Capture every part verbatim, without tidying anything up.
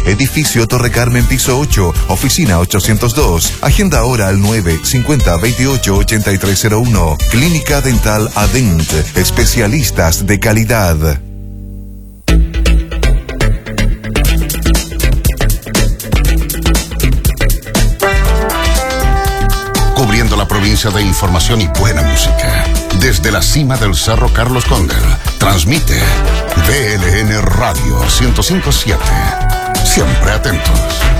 Edificio Torre Carmen, piso ocho, oficina ochocientos dos. Agenda ahora al nueve cincuenta veintiocho ochenta y tres cero uno. Clínica Dental Adent, especialistas de calidad. Cubriendo la provincia de información y buena música. Desde la cima del Cerro Carlos Cóndel, transmite B L N Radio ciento cinco punto siete. Siempre atentos.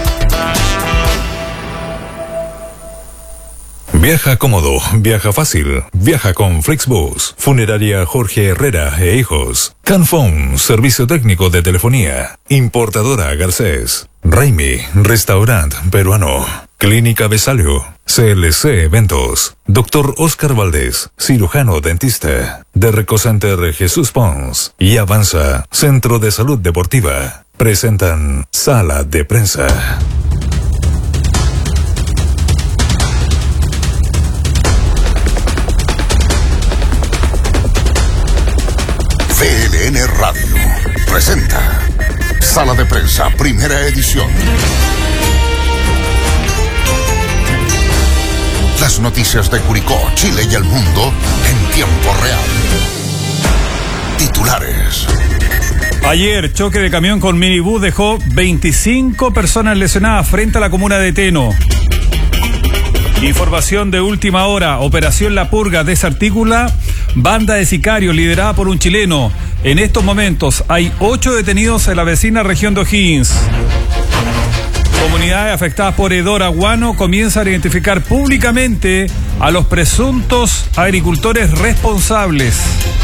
Viaja cómodo, viaja fácil, viaja con Flixbus, Funeraria Jorge Herrera e Hijos, Canfón, servicio técnico de telefonía, Importadora Garcés, Raimi, restaurante peruano, Clínica Besalio, C L C Eventos, Doctor Oscar Valdés, cirujano dentista, de Recocenter Jesús Pons y Avanza, Centro de Salud Deportiva, presentan Sala de Prensa. B L N Radio presenta Sala de Prensa, primera edición. Las noticias de Curicó, Chile y el mundo en tiempo real. Titulares. Ayer, choque de camión con minibús dejó veinticinco personas lesionadas frente a la comuna de Teno. Información de última hora. Operación La Purga desarticula banda de sicarios liderada por un chileno. En estos momentos hay ocho detenidos en la vecina región de O'Higgins. Comunidades afectadas por hedor aguano comienzan a identificar públicamente a los presuntos agricultores responsables.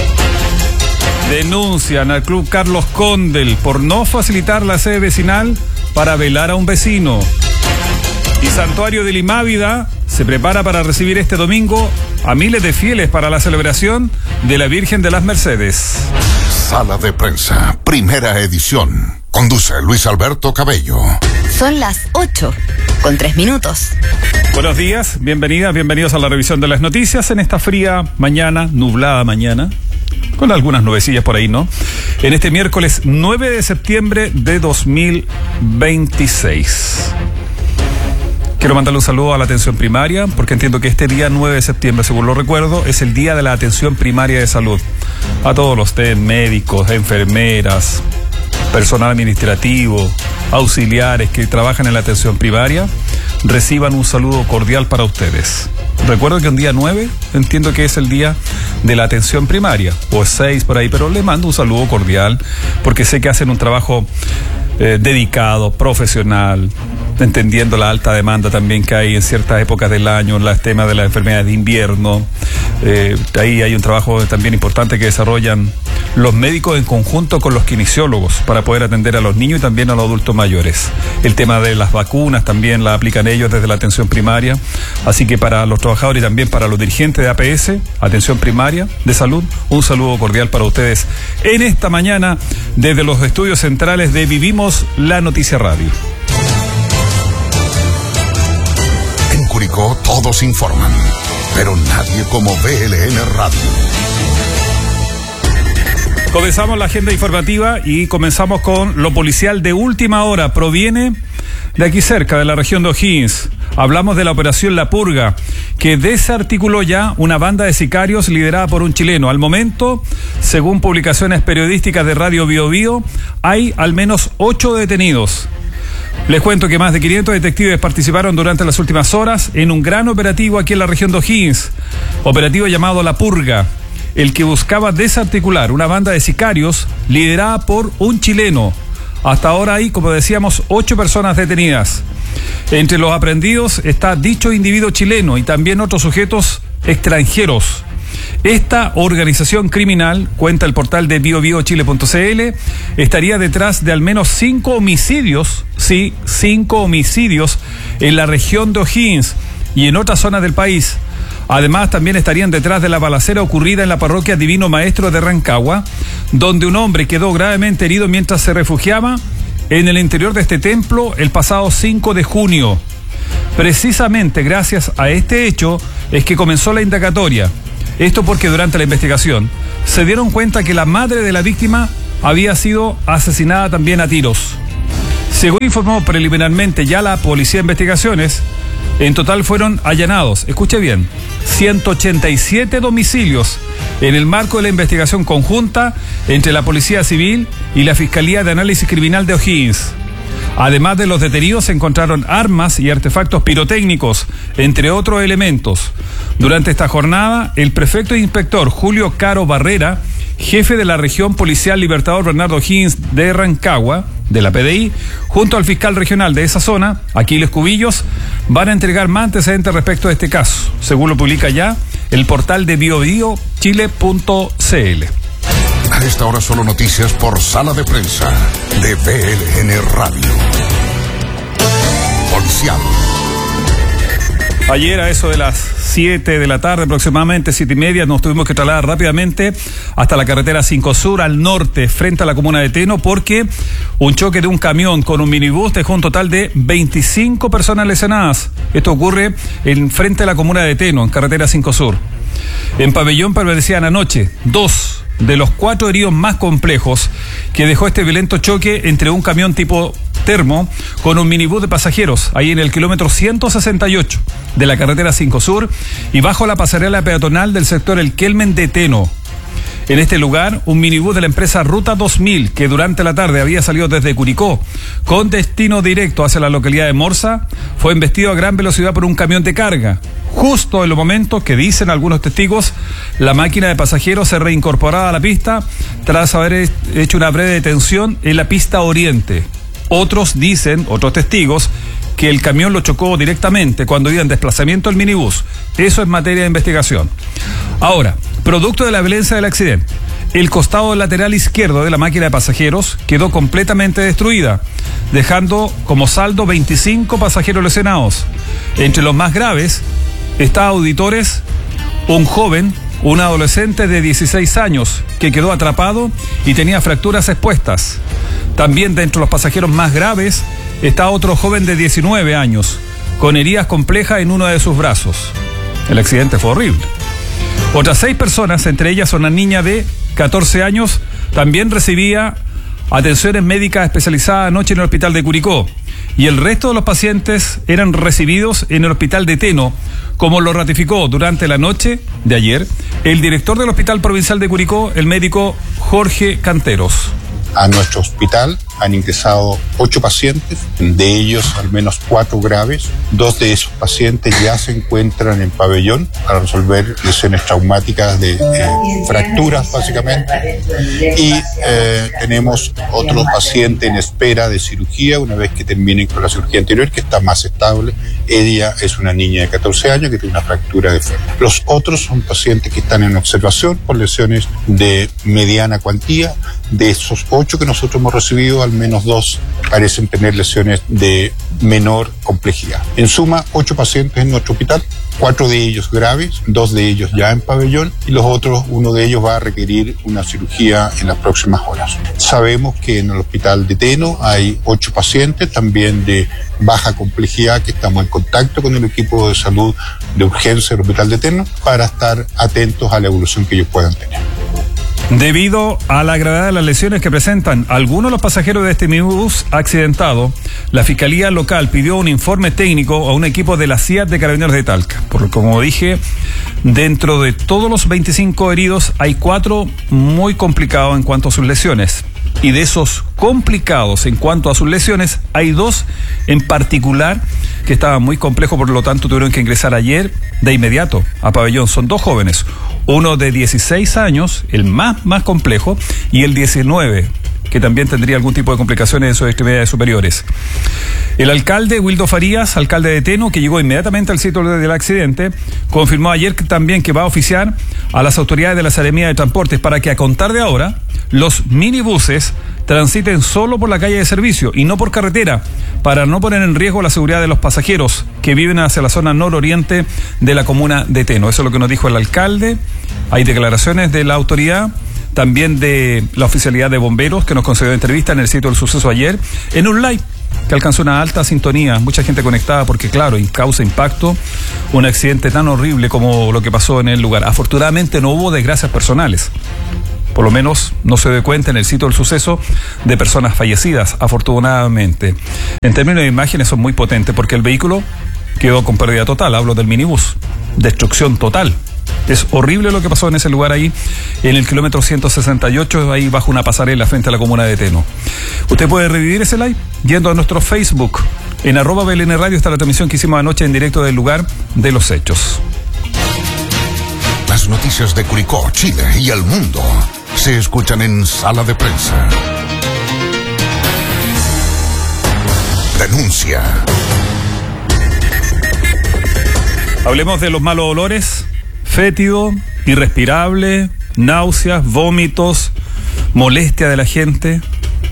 Denuncian al Club Carlos Cóndel por no facilitar la sede vecinal para velar a un vecino. Y Santuario de Limávida se prepara para recibir este domingo a miles de fieles para la celebración de la Virgen de las Mercedes. Sala de Prensa, primera edición. Conduce Luis Alberto Cabello. Son las ocho, con tres minutos. Buenos días, bienvenidas, bienvenidos a la revisión de las noticias en esta fría mañana, nublada mañana, con algunas nubecillas por ahí, ¿no? En este miércoles nueve de septiembre de dos mil veintiséis. Quiero mandarle un saludo a la atención primaria, porque entiendo que este día nueve de septiembre, según lo recuerdo, es el día de la atención primaria de salud. A todos los médicos, enfermeras, personal administrativo, auxiliares que trabajan en la atención primaria, reciban un saludo cordial para ustedes. Recuerdo que un día nueve, entiendo que es el día de la atención primaria, o seis por ahí, pero le mando un saludo cordial, porque sé que hacen un trabajo eh, dedicado, profesional, entendiendo la alta demanda también que hay en ciertas épocas del año, en los temas de las enfermedades de invierno. Eh, ahí hay un trabajo también importante que desarrollan los médicos en conjunto con los kinesiólogos para poder atender a los niños y también a los adultos mayores. El tema de las vacunas también la aplican ellos desde la atención primaria. Así que para los trabajadores y también para los dirigentes de A P S, atención primaria de salud, un saludo cordial para ustedes en esta mañana desde los estudios centrales de Vivimos la Noticia Radio. En Curicó todos informan, pero nadie como B L N Radio. Comenzamos la agenda informativa y comenzamos con lo policial de última hora. Proviene de aquí cerca, de la región de O'Higgins. Hablamos de la operación La Purga, que desarticuló ya una banda de sicarios liderada por un chileno. Al momento, según publicaciones periodísticas de Radio Bio Bio, hay al menos ocho detenidos. Les cuento que más de quinientos detectives participaron durante las últimas horas en un gran operativo aquí en la región de O'Higgins. Operativo llamado La Purga, el que buscaba desarticular una banda de sicarios liderada por un chileno. Hasta ahora hay, como decíamos, ocho personas detenidas. Entre los aprehendidos está dicho individuo chileno y también otros sujetos extranjeros. Esta organización criminal, cuenta el portal de bio bio chile punto c l, estaría detrás de al menos cinco homicidios, sí, cinco homicidios en la región de O'Higgins y en otras zonas del país. Además, también estarían detrás de la balacera ocurrida en la parroquia Divino Maestro de Rancagua, donde un hombre quedó gravemente herido mientras se refugiaba en el interior de este templo el pasado cinco de junio. Precisamente gracias a este hecho es que comenzó la indagatoria. Esto porque durante la investigación se dieron cuenta que la madre de la víctima había sido asesinada también a tiros. Según informó preliminarmente ya la Policía de Investigaciones, en total fueron allanados, escuche bien, ciento ochenta y siete domicilios en el marco de la investigación conjunta entre la Policía Civil y la Fiscalía de Análisis Criminal de O'Higgins. Además de los detenidos, se encontraron armas y artefactos pirotécnicos, entre otros elementos. Durante esta jornada, el prefecto e inspector Julio Caro Barrera, jefe de la región policial Libertador Bernardo O'Higgins de Rancagua, de la P D I, junto al fiscal regional de esa zona, Aquiles Cubillos, van a entregar más antecedentes respecto a este caso, según lo publica ya el portal de bio bio chile punto c l. A esta hora solo noticias por Sala de Prensa de V L N Radio. Policial. Ayer a eso de las siete de la tarde, aproximadamente siete y media, nos tuvimos que trasladar rápidamente hasta la carretera cinco Sur, al norte, frente a la comuna de Teno, porque un choque de un camión con un minibús dejó un total de veinticinco personas lesionadas. Esto ocurre en frente a la comuna de Teno, en carretera cinco Sur. En Pabellón permanecían anoche dos de los cuatro heridos más complejos que dejó este violento choque entre un camión tipo termo con un minibús de pasajeros, ahí en el kilómetro ciento sesenta y ocho de la carretera cinco Sur y bajo la pasarela peatonal del sector El Kelmen de Teno. En este lugar, un minibús de la empresa Ruta dos mil, que durante la tarde había salido desde Curicó, con destino directo hacia la localidad de Morsa, fue embestido a gran velocidad por un camión de carga. Justo en los momentos que, dicen algunos testigos, la máquina de pasajeros se reincorporaba a la pista tras haber hecho una breve detención en la pista oriente. Otros dicen, otros testigos, que el camión lo chocó directamente cuando iba en desplazamiento el minibús. Eso es materia de investigación. Ahora, producto de la violencia del accidente, el costado lateral izquierdo de la máquina de pasajeros quedó completamente destruida, dejando como saldo veinticinco pasajeros lesionados. Entre los más graves está, auditores, un joven, un adolescente de dieciséis años, que quedó atrapado y tenía fracturas expuestas. También dentro de los pasajeros más graves está otro joven de diecinueve años, con heridas complejas en uno de sus brazos. El accidente fue horrible. Otras seis personas, entre ellas una niña de catorce años, también recibía atenciones médicas especializadas anoche en el hospital de Curicó. Y el resto de los pacientes eran recibidos en el hospital de Teno, como lo ratificó durante la noche de ayer el director del Hospital Provincial de Curicó, el médico Jorge Canteros. A nuestro hospital han ingresado ocho pacientes, de ellos al menos cuatro graves. Dos de esos pacientes ya se encuentran en pabellón para resolver lesiones traumáticas de eh, fracturas, básicamente. Y eh, tenemos otro paciente en espera de cirugía, una vez que terminen con la cirugía anterior, que está más estable. Ella es una niña de catorce años que tiene una fractura de fémur. Los otros son pacientes que están en observación por lesiones de mediana cuantía. De esos ocho que nosotros hemos recibido, al menos dos parecen tener lesiones de menor complejidad. En suma, ocho pacientes en nuestro hospital, cuatro de ellos graves, dos de ellos ya en pabellón y los otros, uno de ellos va a requerir una cirugía en las próximas horas. Sabemos que en el hospital de Teno hay ocho pacientes también de baja complejidad, que estamos en contacto con el equipo de salud de urgencia del hospital de Teno para estar atentos a la evolución que ellos puedan tener. Debido a la gravedad de las lesiones que presentan algunos de los pasajeros de este minibús accidentado, la Fiscalía Local pidió un informe técnico a un equipo de la C I A T de Carabineros de Talca. Porque, como dije, dentro de todos los veinticinco heridos hay cuatro muy complicados en cuanto a sus lesiones. Y de esos complicados en cuanto a sus lesiones, hay dos en particular que estaban muy complejos, por lo tanto tuvieron que ingresar ayer de inmediato a pabellón. Son dos jóvenes, uno de dieciséis años, el más, más complejo, y el diecinueve, que también tendría algún tipo de complicaciones en sus extremidades superiores. El alcalde Wildo Farías, alcalde de Teno, que llegó inmediatamente al sitio del accidente, confirmó ayer que también que va a oficiar a las autoridades de la Seremía de Transportes para que, a contar de ahora, los minibuses transiten solo por la calle de servicio y no por carretera, para no poner en riesgo la seguridad de los pasajeros que viven hacia la zona nororiente de la comuna de Teno. Eso es lo que nos dijo el alcalde. Hay declaraciones de la autoridad, también de la oficialidad de bomberos, que nos concedió entrevista en el sitio del suceso ayer, en un live que alcanzó una alta sintonía, mucha gente conectada, porque claro, causa impacto un accidente tan horrible como lo que pasó en el lugar. Afortunadamente no hubo desgracias personales, Por lo menos no se dé cuenta en el sitio del suceso de personas fallecidas, afortunadamente. En términos de imágenes son muy potentes porque el vehículo quedó con pérdida total, hablo del minibús, destrucción total. Es horrible lo que pasó en ese lugar ahí, en el kilómetro ciento sesenta y ocho, ahí bajo una pasarela frente a la comuna de Teno. Usted puede revivir ese live yendo a nuestro Facebook. En arroba B L N Radio está la transmisión que hicimos anoche en directo del lugar de los hechos. Las noticias de Curicó, Chile y el mundo se escuchan en Sala de Prensa. Denuncia. Hablemos de los malos olores. Fétido, irrespirable, náuseas, vómitos, molestia de la gente.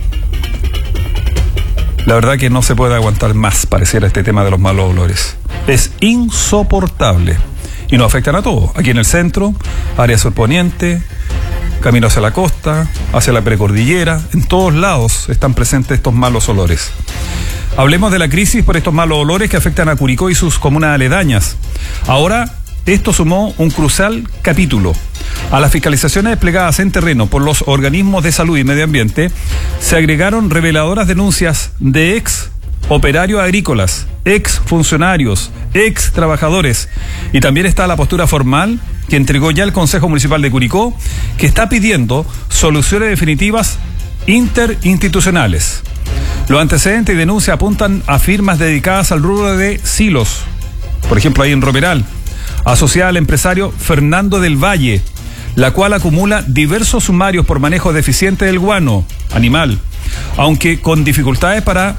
La verdad que no se puede aguantar más, pareciera, este tema de los malos olores. Es insoportable. Y nos afectan a todos. Aquí en el centro, área surponiente, camino hacia la costa, hacia la precordillera. En todos lados están presentes estos malos olores. Hablemos de la crisis por estos malos olores que afectan a Curicó y sus comunas aledañas. Ahora, esto sumó un crucial capítulo. A las fiscalizaciones desplegadas en terreno por los organismos de salud y medio ambiente, se agregaron reveladoras denuncias de ex operarios agrícolas, ex funcionarios, ex trabajadores. Y también está la postura formal que entregó ya el Consejo Municipal de Curicó, que está pidiendo soluciones definitivas interinstitucionales. Los antecedentes y denuncias apuntan a firmas dedicadas al rubro de silos, por ejemplo ahí en Romeral, asociada al empresario Fernando del Valle, la cual acumula diversos sumarios por manejo deficiente del guano animal, aunque con dificultades para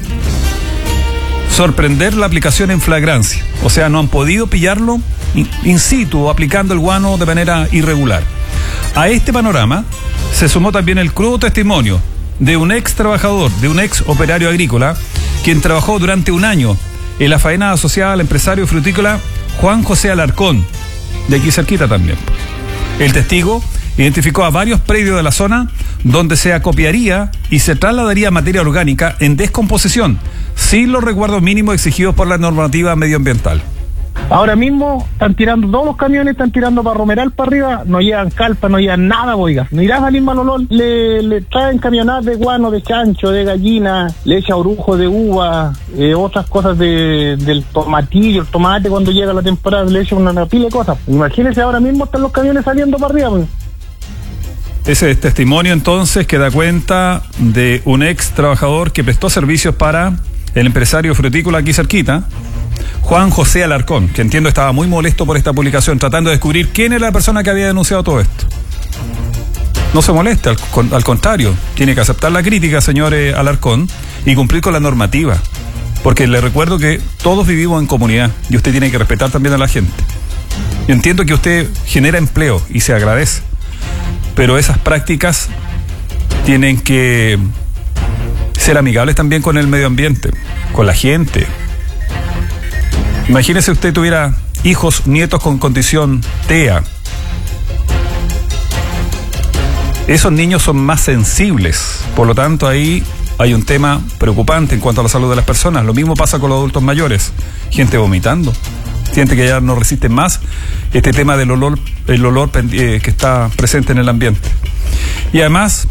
sorprender la aplicación en flagrancia. O sea, no han podido pillarlo in situ, aplicando el guano de manera irregular. A este panorama se sumó también el crudo testimonio de un ex trabajador, de un ex operario agrícola, quien trabajó durante un año en la faena asociada al empresario frutícola Juan José Alarcón, de aquí cerquita también. El testigo identificó a varios predios de la zona donde se acopiaría y se trasladaría materia orgánica en descomposición, sin los resguardos mínimos exigidos por la normativa medioambiental. Ahora mismo están tirando, todos los camiones están tirando para Romeral para arriba, no llevan calpa, no llevan nada, oiga. No irá a salir mal olor, le, le traen camionadas de guano, de chancho, de gallina, le echa orujo de uva, eh, otras cosas de, del tomatillo, el tomate cuando llega la temporada, le echa una, una pila de cosas. Imagínense, ahora mismo están los camiones saliendo para arriba, pues. Ese testimonio entonces que da cuenta de un ex trabajador que prestó servicios para el empresario frutícola aquí cerquita, Juan José Alarcón, que entiendo estaba muy molesto por esta publicación, tratando de descubrir quién era la persona que había denunciado todo esto. No se moleste, al, al contrario, tiene que aceptar la crítica, señor eh, Alarcón, y cumplir con la normativa, porque le recuerdo que todos vivimos en comunidad y usted tiene que respetar también a la gente. Yo entiendo que usted genera empleo y se agradece, pero esas prácticas tienen que ser amigables también con el medio ambiente, con la gente. Imagínese usted tuviera hijos, nietos con condición T E A. Esos niños son más sensibles, por lo tanto ahí hay un tema preocupante en cuanto a la salud de las personas. Lo mismo pasa con los adultos mayores, gente vomitando, gente que ya no resiste más este tema del olor, el olor eh, que está presente en el ambiente. Y además,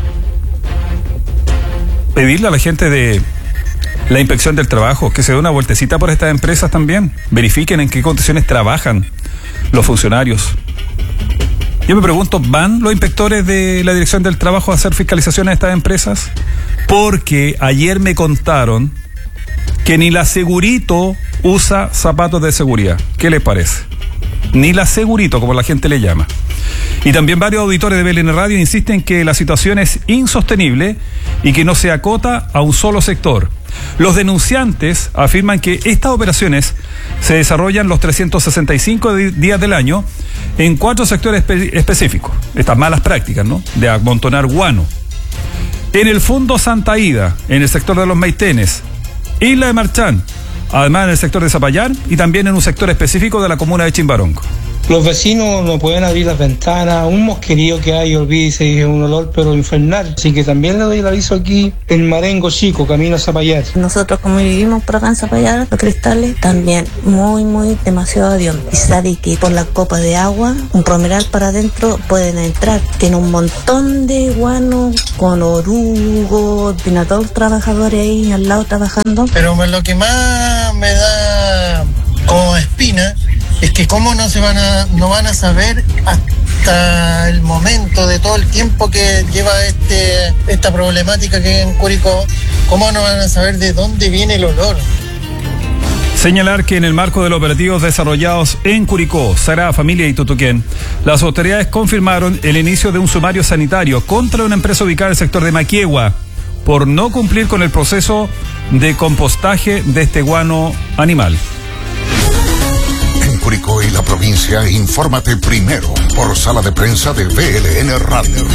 pedirle a la gente de la inspección del trabajo que se dé una vueltecita por estas empresas también, verifiquen en qué condiciones trabajan los funcionarios. Yo me pregunto, ¿van los inspectores de la Dirección del Trabajo a hacer fiscalizaciones a estas empresas? Porque ayer me contaron que ni la Segurito usa zapatos de seguridad. ¿Qué les parece? Ni la Segurito, como la gente le llama. Y también varios auditores de B L N Radio insisten que la situación es insostenible y que no se acota a un solo sector. Los denunciantes afirman que estas operaciones se desarrollan los trescientos sesenta y cinco días del año en cuatro sectores espe- específicos. Estas malas prácticas, ¿no? De amontonar guano. En el Fundo Santa Ida, en el sector de los Maitenes, Isla de Marchán, además en el sector de Zapallar y también en un sector específico de la comuna de Chimbarongo. Los vecinos no pueden abrir las ventanas, un mosquerío que hay, olvídese, es un olor pero infernal. Así que también le doy el aviso aquí, el Marengo Chico, camino a Zapallar. Nosotros como vivimos por acá en Zapallar, los cristales, también muy, muy demasiado hediondo. Y sabe que por la copa de agua, un romeral para adentro pueden entrar. Tiene un montón de guanos con orugo, tiene a todos los trabajadores ahí al lado trabajando. Pero lo que más me da como espina es que cómo no se van a, no van a saber hasta el momento de todo el tiempo que lleva este esta problemática que hay en Curicó, cómo no van a saber de dónde viene el olor. Señalar que en el marco de los operativos desarrollados en Curicó, Sagrada Familia y Tutuquén, las autoridades confirmaron el inicio de un sumario sanitario contra una empresa ubicada en el sector de Maquiegua por no cumplir con el proceso de compostaje de este guano animal. Curicó y la provincia, infórmate primero por sala de prensa de V L N Radio.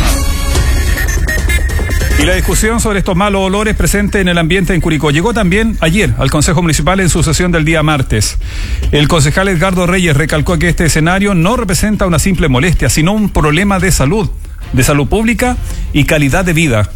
Y la discusión sobre estos malos olores presentes en el ambiente en Curicó llegó también ayer al Consejo Municipal en su sesión del día martes. El concejal Edgardo Reyes recalcó que este escenario no representa una simple molestia, sino un problema de salud, de salud pública y calidad de vida.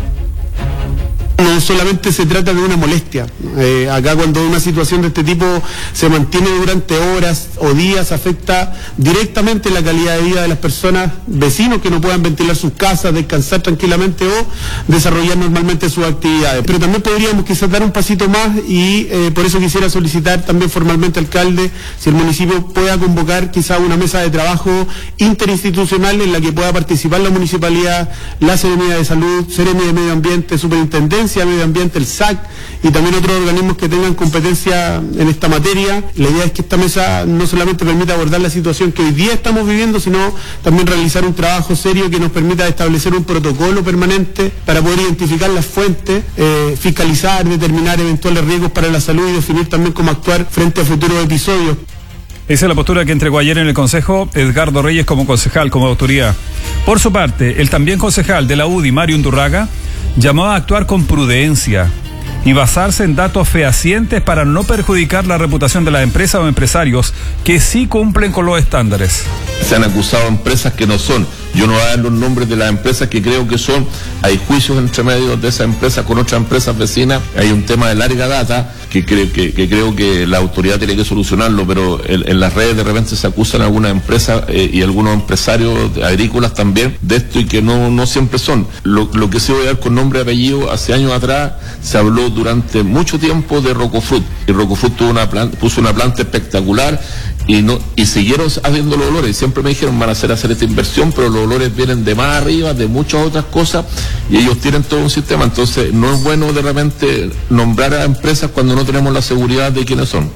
No solamente se trata de una molestia. Eh, acá cuando una situación de este tipo se mantiene durante horas o días, afecta directamente la calidad de vida de las personas, vecinos que no puedan ventilar sus casas, descansar tranquilamente o desarrollar normalmente sus actividades. Pero también podríamos quizás dar un pasito más y eh, por eso quisiera solicitar también formalmente, alcalde, si el municipio pueda convocar quizás una mesa de trabajo interinstitucional en la que pueda participar la municipalidad, la Seremía de Salud, Seremía de Medio Ambiente, Superintendencia Medio Ambiente, el S A C y también otros organismos que tengan competencia en esta materia. La idea es que esta mesa no solamente permita abordar la situación que hoy día estamos viviendo, sino también realizar un trabajo serio que nos permita establecer un protocolo permanente para poder identificar las fuentes, eh, fiscalizar, determinar eventuales riesgos para la salud y definir también cómo actuar frente a futuros episodios. Esa es la postura que entregó ayer en el Consejo Edgardo Reyes como concejal, como autoridad. Por su parte, el también concejal de la U D I, Mario Undurraga, llamó a actuar con prudencia y basarse en datos fehacientes para no perjudicar la reputación de las empresas o empresarios que sí cumplen con los estándares. Se han acusado empresas que no son. Yo no voy a dar los nombres de las empresas que creo que son. Hay juicios entre medio de esas empresas con otras empresas vecinas. Hay un tema de larga data que, cre que, que creo que la autoridad tiene que solucionarlo, pero en, en las redes de repente se acusan algunas empresas eh, y algunos empresarios agrícolas también de esto y que no, no siempre son. Lo, lo que sí voy a dar con nombre y apellido, hace años atrás se habló durante mucho tiempo de Rocofruit y Rocofruit tuvo una planta, puso una planta espectacular y no y siguieron haciendo los olores. Siempre me dijeron van a hacer hacer esta inversión, pero los olores vienen de más arriba, de muchas otras cosas, y ellos tienen todo un sistema. Entonces no es bueno de repente nombrar a empresas cuando no tenemos la seguridad de quiénes son.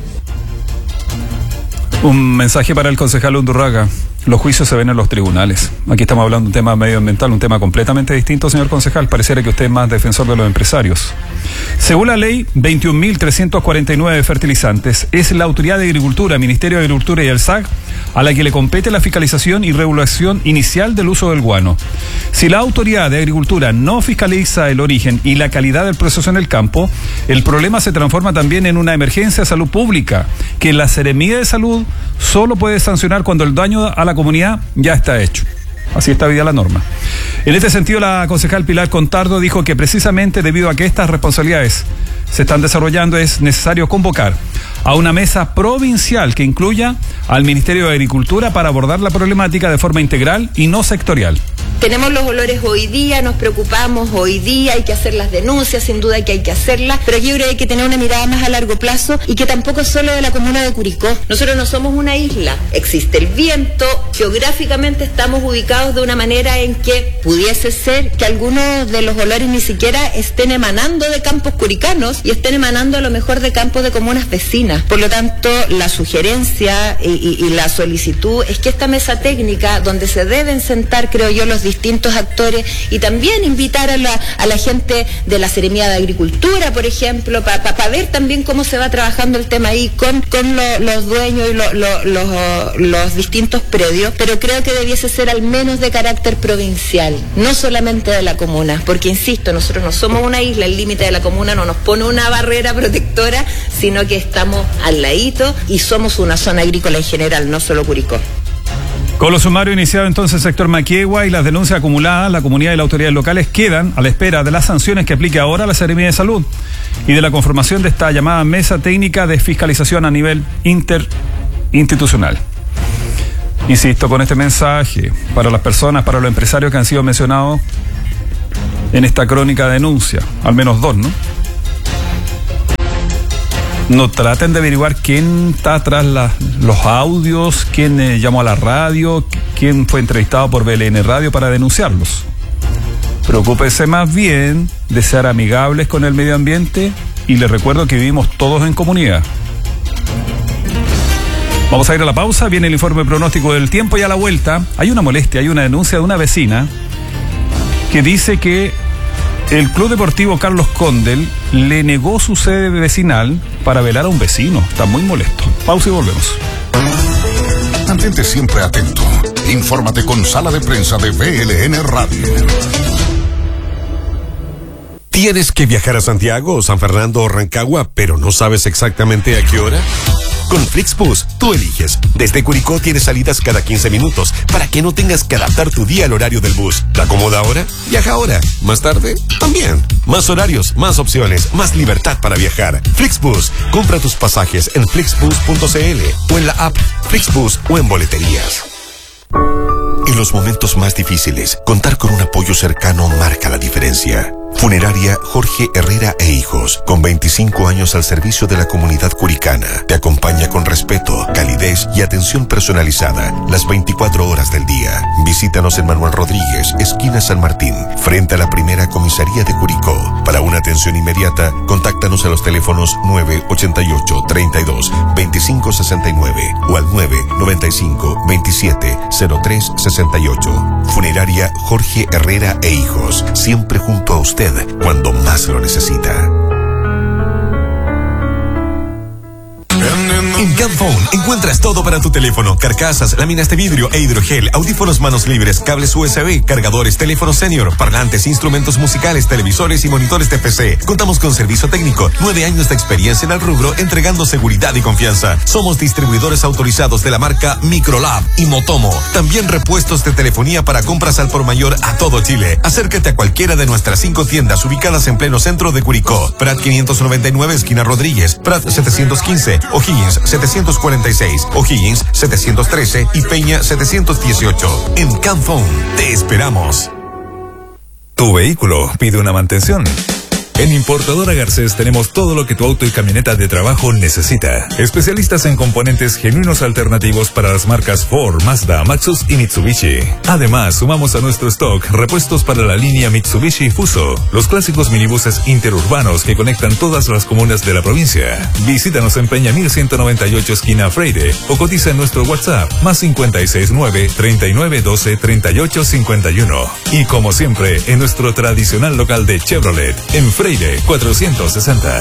Un mensaje para el concejal Undurraga. Los juicios se ven en los tribunales. Aquí estamos hablando de un tema medioambiental, un tema completamente distinto, señor concejal. Pareciera que usted es más defensor de los empresarios. Según la ley veintiún mil trescientos cuarenta y nueve de fertilizantes, es la Autoridad de Agricultura, Ministerio de Agricultura y el S A C a la que le compete la fiscalización y regulación inicial del uso del guano. Si la Autoridad de Agricultura no fiscaliza el origen y la calidad del proceso en el campo, el problema se transforma también en una emergencia de salud pública, que la Seremía de Salud solo puede sancionar cuando el daño a la comunidad ya está hecho. Así está vida la norma. En este sentido, la concejal Pilar Contardo dijo que precisamente debido a que estas responsabilidades se están desarrollando, es necesario convocar a una mesa provincial que incluya al Ministerio de Agricultura para abordar la problemática de forma integral y no sectorial. Tenemos los olores hoy día, nos preocupamos hoy día, hay que hacer las denuncias, sin duda que hay que hacerlas, pero yo creo que hay que tener una mirada más a largo plazo y que tampoco es solo de la comuna de Curicó. Nosotros no somos una isla, existe el viento, geográficamente estamos ubicados de una manera en que pudiese ser que algunos de los olores ni siquiera estén emanando de campos curicanos y estén emanando a lo mejor de campos de comunas vecinas. Por lo tanto, la sugerencia y, y, y la solicitud es que esta mesa técnica, donde se deben sentar, creo yo, los distintos actores y también invitar a la, a la gente de la Seremía de Agricultura, por ejemplo, para pa, pa ver también cómo se va trabajando el tema ahí con, con lo, los dueños y lo, lo, los, los distintos predios, pero creo que debiese ser al menos de carácter provincial, no solamente de la comuna, porque insisto, nosotros no somos una isla, el límite de la comuna no nos pone una barrera protectora, sino que estamos al ladito y somos una zona agrícola en general, no solo Curicó. Con los sumarios iniciados entonces el sector Maquiegua y las denuncias acumuladas, la comunidad y las autoridades locales quedan a la espera de las sanciones que aplique ahora la Seremía de Salud y de la conformación de esta llamada Mesa Técnica de Fiscalización a nivel interinstitucional. Insisto con este mensaje para las personas, para los empresarios que han sido mencionados en esta crónica de denuncia, al menos dos, ¿no? No traten de averiguar quién está tras la, los audios, quién eh, llamó a la radio, quién fue entrevistado por B L N Radio para denunciarlos. Preocúpense más bien de ser amigables con el medio ambiente y les recuerdo que vivimos todos en comunidad. Vamos a ir a la pausa, viene el informe pronóstico del tiempo y a la vuelta hay una molestia, hay una denuncia de una vecina que dice que el Club Deportivo Carlos Condel le negó su sede vecinal para velar a un vecino. Está muy molesto. Pausa y volvemos. Mantente siempre atento. Infórmate con Sala de Prensa de B L N Radio. ¿Tienes que viajar a Santiago, San Fernando o Rancagua, pero no sabes exactamente a qué hora? Con Flixbus, tú eliges. Desde Curicó tienes salidas cada quince minutos para que no tengas que adaptar tu día al horario del bus. ¿Te acomoda ahora? Viaja ahora. ¿Más tarde? También. Más horarios, más opciones, más libertad para viajar. Flixbus. Compra tus pasajes en flixbus punto c l o en la app Flixbus o en boleterías. En los momentos más difíciles, contar con un apoyo cercano marca la diferencia. Funeraria Jorge Herrera e Hijos, con veinticinco años al servicio de la comunidad curicana, te acompaña con respeto, calidez y atención personalizada las veinticuatro horas del día. Visítanos en Manuel Rodríguez, esquina San Martín, frente a la primera comisaría de Curicó. Para una atención inmediata, contáctanos a los teléfonos nueve ochenta y ocho, treinta y dos, veinticinco sesenta y nueve o al nueve noventa y cinco, veintisiete, cero tres sesenta y ocho. Funeraria Jorge Herrera e Hijos, siempre junto a usted cuando más lo necesita. En Camphone encuentras todo para tu teléfono: carcasas, láminas de vidrio e hidrogel, audífonos manos libres, cables U S B, cargadores, teléfonos senior, parlantes, instrumentos musicales, televisores y monitores de P C. Contamos con servicio técnico, nueve años de experiencia en el rubro, entregando seguridad y confianza. Somos distribuidores autorizados de la marca Microlab y Motomo. También repuestos de telefonía para compras al por mayor a todo Chile. Acércate a cualquiera de nuestras cinco tiendas ubicadas en pleno centro de Curicó: Prat quinientos noventa y nueve, esquina Rodríguez; Prat setecientos quince, O'Higgins setecientos cuarenta y seis, O'Higgins setecientos trece y Peña setecientos dieciocho. En Camphone te esperamos. Tu vehículo pide una mantención. En Importadora Garcés tenemos todo lo que tu auto y camioneta de trabajo necesita. Especialistas en componentes genuinos alternativos para las marcas Ford, Mazda, Maxus y Mitsubishi. Además, sumamos a nuestro stock repuestos para la línea Mitsubishi Fuso, los clásicos minibuses interurbanos que conectan todas las comunas de la provincia. Visítanos en Peña mil ciento noventa y ocho, esquina Freire, o cotiza en nuestro WhatsApp más cincuenta y seis nueve, treinta y nueve doce, treinta y ocho cincuenta y uno. Y como siempre, en nuestro tradicional local de Chevrolet, en Freire cuatrocientos sesenta.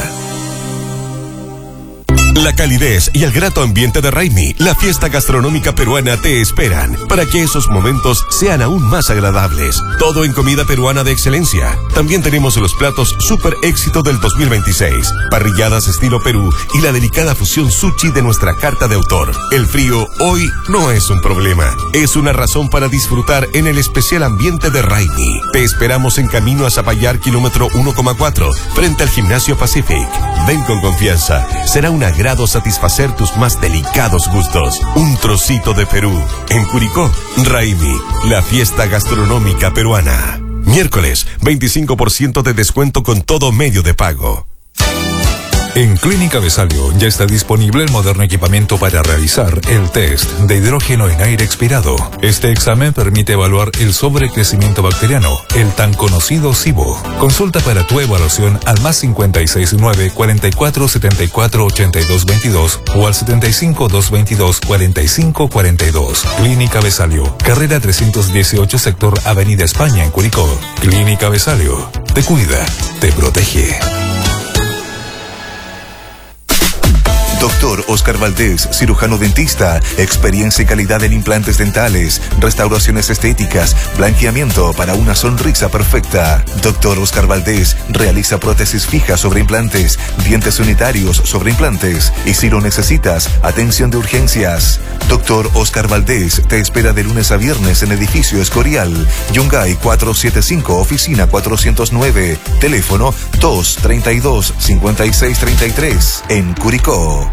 La calidez y el grato ambiente de Raimi, la fiesta gastronómica peruana, te esperan para que esos momentos sean aún más agradables. Todo en comida peruana de excelencia. También tenemos los platos super éxito del dos mil veintiséis, parrilladas estilo Perú y la delicada fusión sushi de nuestra carta de autor. El frío hoy no es un problema, es una razón para disfrutar en el especial ambiente de Raimi. Te esperamos en camino a Zapallar, kilómetro uno coma cuatro, frente al Gimnasio Pacific. Ven con confianza, será una grado satisfacer tus más delicados gustos. Un trocito de Perú. En Curicó, Raimi, la fiesta gastronómica peruana. Miércoles, veinticinco por ciento de descuento con todo medio de pago. En Clínica Besalio ya está disponible el moderno equipamiento para realizar el test de hidrógeno en aire expirado. Este examen permite evaluar el sobrecrecimiento bacteriano, el tan conocido SIBO. Consulta para tu evaluación al más cincuenta y seis nueve, cuarenta y cuatro, setenta y cuatro, ochenta y dos veintidós o al setenta y cinco, doscientos veintidós, cuarenta y cinco cuarenta y dos. Clínica Besalio, carrera trescientos dieciocho, sector Avenida España en Curicó. Clínica Besalio, te cuida, te protege. Doctor Doctor Oscar Valdés, cirujano dentista, experiencia y calidad en implantes dentales, restauraciones estéticas, blanqueamiento para una sonrisa perfecta. Doctor Oscar Valdés realiza prótesis fijas sobre implantes, dientes unitarios sobre implantes y si lo necesitas, atención de urgencias. Doctor Oscar Valdés te espera de lunes a viernes en edificio Escorial, Yungay cuatrocientos setenta y cinco, oficina cuatrocientos nueve, teléfono dos treinta y dos, cincuenta y seis treinta y tres, en Curicó.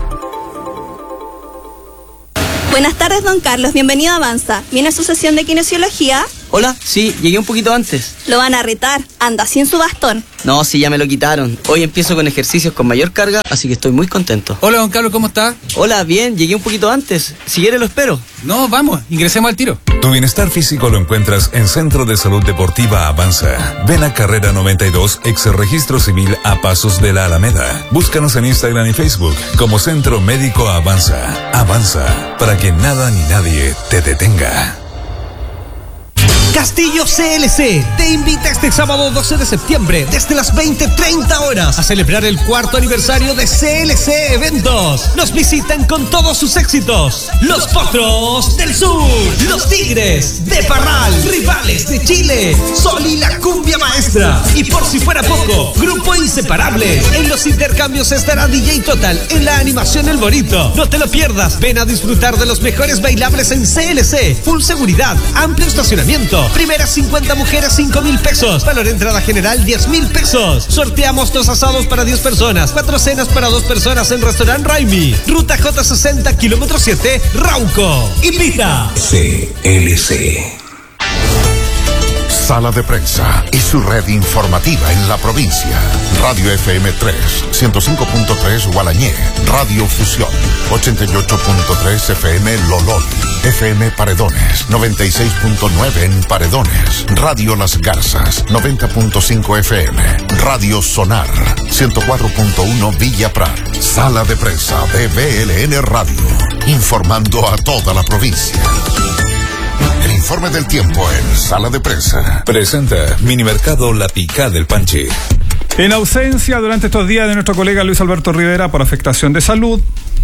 Buenas tardes, don Carlos. Bienvenido a Avanza. ¿Viene a su sesión de kinesiología? Hola, sí, llegué un poquito antes. Lo van a retar. Anda sin su bastón. No, sí, ya me lo quitaron. Hoy empiezo con ejercicios con mayor carga, así que estoy muy contento. Hola, don Carlos, ¿cómo está? Hola, bien, llegué un poquito antes. Si quiere lo espero. No, vamos, ingresemos al tiro. Tu bienestar físico lo encuentras en Centro de Salud Deportiva Avanza. Ven a Carrera noventa y dos, ex Registro Civil a pasos de la Alameda. Búscanos en Instagram y Facebook como Centro Médico Avanza. Avanza, para que nada ni nadie te detenga. Castillo C L C te invita este sábado doce de septiembre desde las veinte treinta horas a celebrar el cuarto aniversario de C L C Eventos. Nos visitan con todos sus éxitos: Los Potros del Sur, Los Tigres de Parral, Rivales de Chile, Sol y la Cumbia Maestra. Y por si fuera poco, Grupo Inseparable. En los intercambios estará D J Total en la animación El Bonito. No te lo pierdas, ven a disfrutar de los mejores bailables en C L C. Full seguridad, amplio estacionamiento. Primeras cincuenta mujeres, cinco mil pesos. Valor entrada general, diez mil pesos. Sorteamos dos asados para diez personas. Cuatro cenas para dos personas en Restaurant Raimi. Ruta J sesenta, kilómetro siete, Rauco. Invita C L C. Sala de Prensa y su red informativa en la provincia. Radio F M tres, ciento cinco punto tres Gualañé. Radio Fusión, ochenta y ocho punto tres F M Lolol. F M Paredones, noventa y seis punto nueve en Paredones. Radio Las Garzas, noventa punto cinco F M. Radio Sonar, ciento cuatro punto uno Villa Prat. Sala de Prensa de B L N Radio, informando a toda la provincia. El informe del tiempo en Sala de Prensa. Presenta Minimercado La Picá del Panche. En ausencia durante estos días de nuestro colega Luis Alberto Rivera por afectación de salud,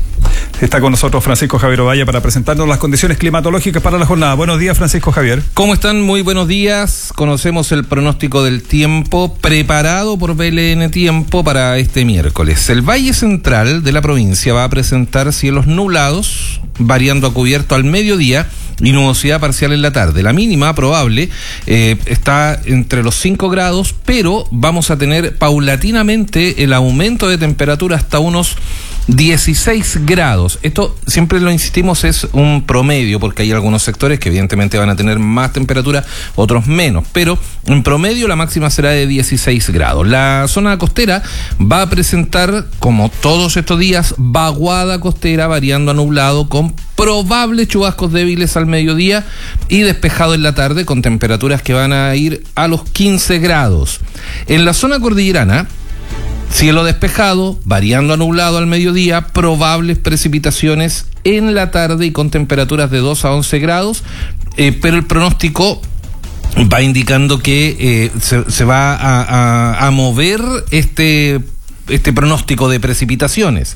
está con nosotros Francisco Javier Ovalle para presentarnos las condiciones climatológicas para la jornada. Buenos días, Francisco Javier. ¿Cómo están? Muy buenos días. Conocemos el pronóstico del tiempo preparado por B L N Tiempo para este miércoles. El Valle Central de la provincia va a presentar cielos nublados, variando a cubierto al mediodía y nubosidad parcial en la tarde. La mínima probable eh, está entre los cinco grados, pero vamos a tener paulatinamente el aumento de temperatura hasta unos dieciséis grados. Esto, siempre lo insistimos, es un promedio, porque hay algunos sectores que evidentemente van a tener más temperatura, otros menos, pero en promedio la máxima será de dieciséis grados. La zona costera va a presentar, como todos estos días, vaguada costera variando a nublado con probables chubascos débiles al mediodía y despejado en la tarde con temperaturas que van a ir a los quince grados. En la zona cordillerana, cielo despejado, variando a nublado al mediodía, probables precipitaciones en la tarde y con temperaturas de dos a once grados, eh, pero el pronóstico va indicando que eh, se, se va a, a, a mover este, este pronóstico de precipitaciones.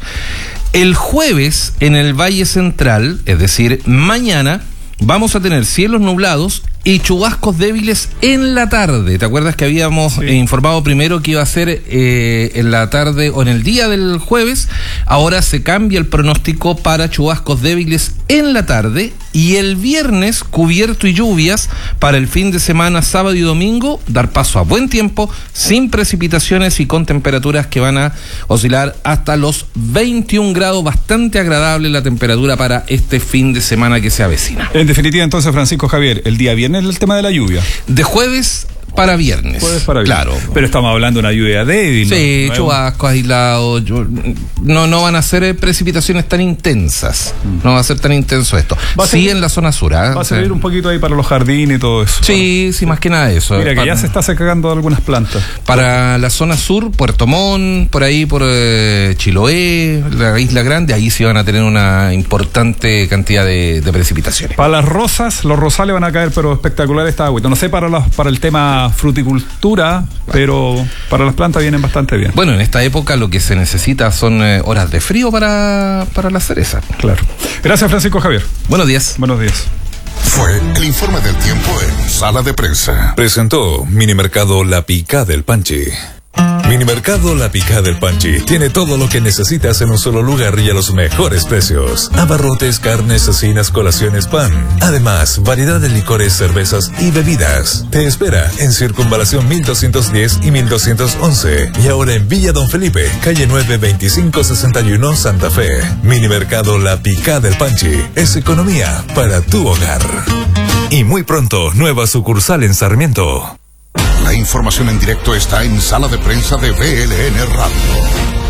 El jueves en el Valle Central, es decir, mañana, vamos a tener cielos nublados y chubascos débiles en la tarde. ¿Te acuerdas que habíamos sí. eh, informado primero que iba a ser eh, en la tarde o en el día del jueves? Ahora se cambia el pronóstico para chubascos débiles en la tarde y el viernes cubierto y lluvias para el fin de semana, sábado y domingo, dar paso a buen tiempo, sin precipitaciones y con temperaturas que van a oscilar hasta los veintiún grados, bastante agradable la temperatura para este fin de semana que se avecina. En definitiva, entonces, Francisco Javier, el día viernes el tema de la lluvia. De jueves para viernes. Jueves para viernes. Claro. Pero estamos hablando de una lluvia débil. Sí, ¿no? chubascos aislados. No, no van a ser precipitaciones tan intensas. Mm. No va a ser tan intenso esto. Sí, servir, en la zona sur. ¿eh? Va a servir sí. un poquito ahí para los jardines y todo eso. Sí, para... sí, más que nada eso. Mira, que para... ya se está secando algunas plantas. Para la zona sur, Puerto Montt, por ahí por eh, Chiloé, la Isla Grande, ahí sí van a tener una importante cantidad de, de precipitaciones. Para las rosas, los rosales van a caer, pero espectacular esta agüita. No sé para, los, para el tema fruticultura, pero para las plantas vienen bastante bien. Bueno, en esta época lo que se necesita son eh, horas de frío para, para la cereza. Claro. Gracias, Francisco Javier. Buenos días. Buenos días. Fue el informe del tiempo en Sala de Prensa. Presentó Minimercado La Picá del Panchi. Minimercado La Picá del Panchi tiene todo lo que necesitas en un solo lugar y a los mejores precios. Abarrotes, carnes, cecinas, colaciones, pan. Además, variedad de licores, cervezas y bebidas. Te espera en Circunvalación mil doscientos diez y mil doscientos once. Y ahora en Villa Don Felipe, calle nueve veinticinco sesenta y uno, Santa Fe. Minimercado La Picá del Panchi es economía para tu hogar. Y muy pronto, nueva sucursal en Sarmiento. La información en directo está en Sala de Prensa de V L N Radio.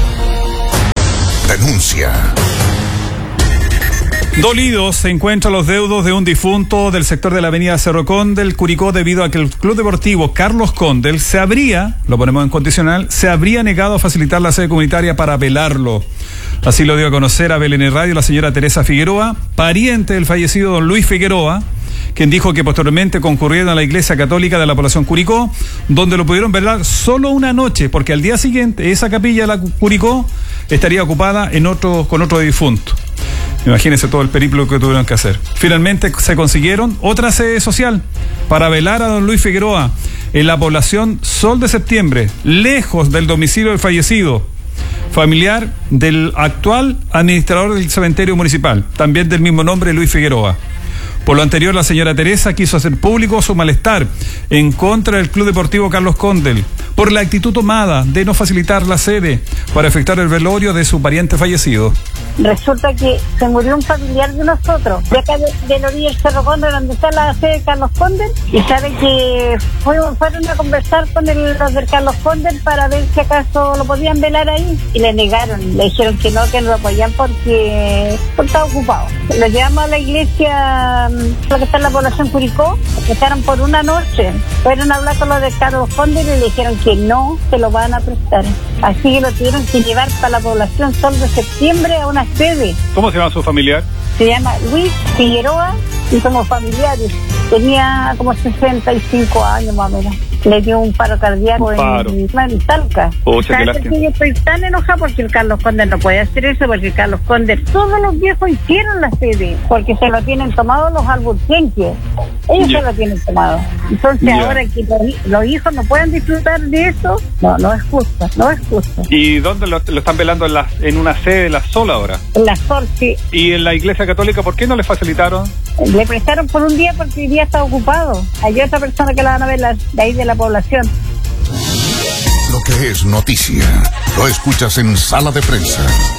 Denuncia. Dolidos se encuentran los deudos de un difunto del sector de la avenida Cerro Condel, Curicó, debido a que el Club Deportivo Carlos Condel se habría, lo ponemos en condicional, se habría negado a facilitar la sede comunitaria para velarlo. Así lo dio a conocer a V L N Radio la señora Teresa Figueroa, pariente del fallecido don Luis Figueroa, quien dijo que posteriormente concurrieron a la iglesia católica de la población Curicó, donde lo pudieron velar solo una noche, porque al día siguiente esa capilla de la Curicó estaría ocupada en otro, con otro difunto. Imagínense todo el periplo que tuvieron que hacer. Finalmente se consiguieron otra sede social para velar a don Luis Figueroa en la población Sol de Septiembre, lejos del domicilio del fallecido, familiar del actual administrador del cementerio municipal, también del mismo nombre, Luis Figueroa. Por lo anterior, la señora Teresa quiso hacer público su malestar en contra del Club Deportivo Carlos Condel por la actitud tomada de no facilitar la sede para efectuar el velorio de su pariente fallecido. Resulta que se murió un familiar de nosotros, de acá de, de la orilla del Cerro Condel, donde está la sede de Carlos Condel, y sabe que fueron, fueron a conversar con el, los del Carlos Condel para ver si acaso lo podían velar ahí, y le negaron, le dijeron que no, que no lo podían porque, porque estaba ocupado. Lo llevamos a la iglesia, lo que está en la población Curicó, estaron por una noche, fueron a hablar con los de Carlos Condel y le dijeron que no se lo van a prestar, así que lo tuvieron que llevar para la población Sol de Septiembre a una sede. ¿Cómo se llama su familiar? Se llama Luis Figueroa y somos familiares. Tenía como sesenta y cinco años más o menos. Le dio un paro cardíaco un paro. en, en Talca. Ocha, qué lástima. Yo estoy tan enojada porque el Carlos Condel no puede hacer eso, porque el Carlos Condel, todos los viejos hicieron la sede, porque se lo tienen tomado los alburquenques. Ellos yeah. se lo tienen tomado. Entonces yeah. ahora que los, los hijos no puedan disfrutar de eso, no, no es justo, no es justo. ¿Y dónde lo, lo están velando? En, la, en una sede de la Sol ahora. En la Sol, sí. ¿Y en la Iglesia Católica por qué no le facilitaron? Le prestaron por un día porque el día está ocupado. Hay otra persona que la van a ver la, de ahí de la población. Lo que es noticia, lo escuchas en Sala de Prensa.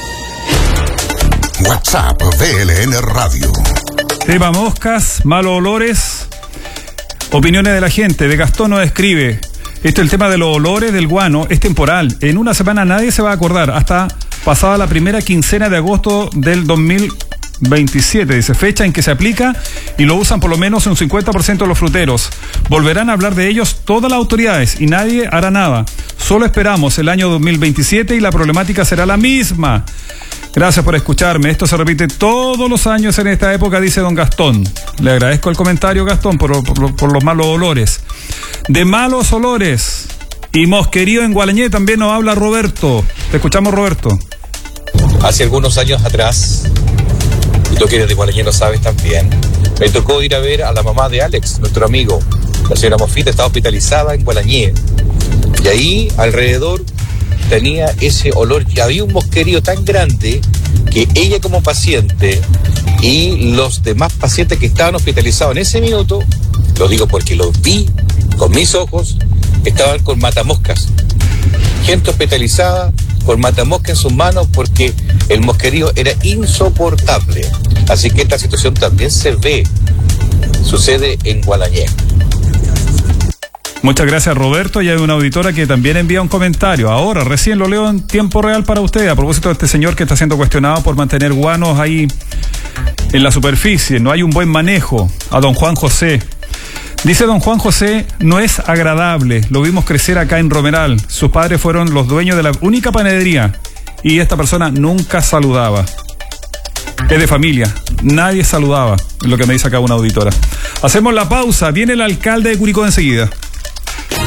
WhatsApp V L N Radio. Tema moscas, malos olores, opiniones de la gente. De Gastón nos escribe: esto, el tema de los olores del guano es temporal. En una semana nadie se va a acordar, hasta pasada la primera quincena de agosto del dos mil veintisiete, dice, fecha en que se aplica y lo usan por lo menos un cincuenta por ciento de los fruteros. Volverán a hablar de ellos todas las autoridades y nadie hará nada. Solo esperamos el año dos mil veintisiete y la problemática será la misma. Gracias por escucharme. Esto se repite todos los años en esta época, dice don Gastón. Le agradezco el comentario, Gastón, por, por, por los malos olores. De malos olores y mosquerío en Gualañé también nos habla Roberto. Te escuchamos, Roberto. Hace algunos años atrás, y tú que eres de Gualañé lo sabes también, me tocó ir a ver a la mamá de Alex, nuestro amigo. La señora Mofita estaba hospitalizada en Gualañé. Y ahí, alrededor, tenía ese olor. Y había un mosquerío tan grande que ella como paciente y los demás pacientes que estaban hospitalizados en ese minuto, lo digo porque los vi con mis ojos, estaban con matamoscas. Gente hospitalizada con matamoscas en sus manos porque el mosquerío era insoportable. Así que esta situación también se ve, sucede en Gualañé. Muchas gracias, Roberto. Y hay una auditora que también envía un comentario. Ahora, recién lo leo en tiempo real para usted, a propósito de este señor que está siendo cuestionado por mantener guanos ahí en la superficie. No hay un buen manejo. A don Juan José. Dice don Juan José, no es agradable. Lo vimos crecer acá en Romeral. Sus padres fueron los dueños de la única panadería. Y esta persona nunca saludaba. Es de familia. Nadie saludaba. Es lo que me dice acá una auditora. Hacemos la pausa. Viene el alcalde de Curicó enseguida.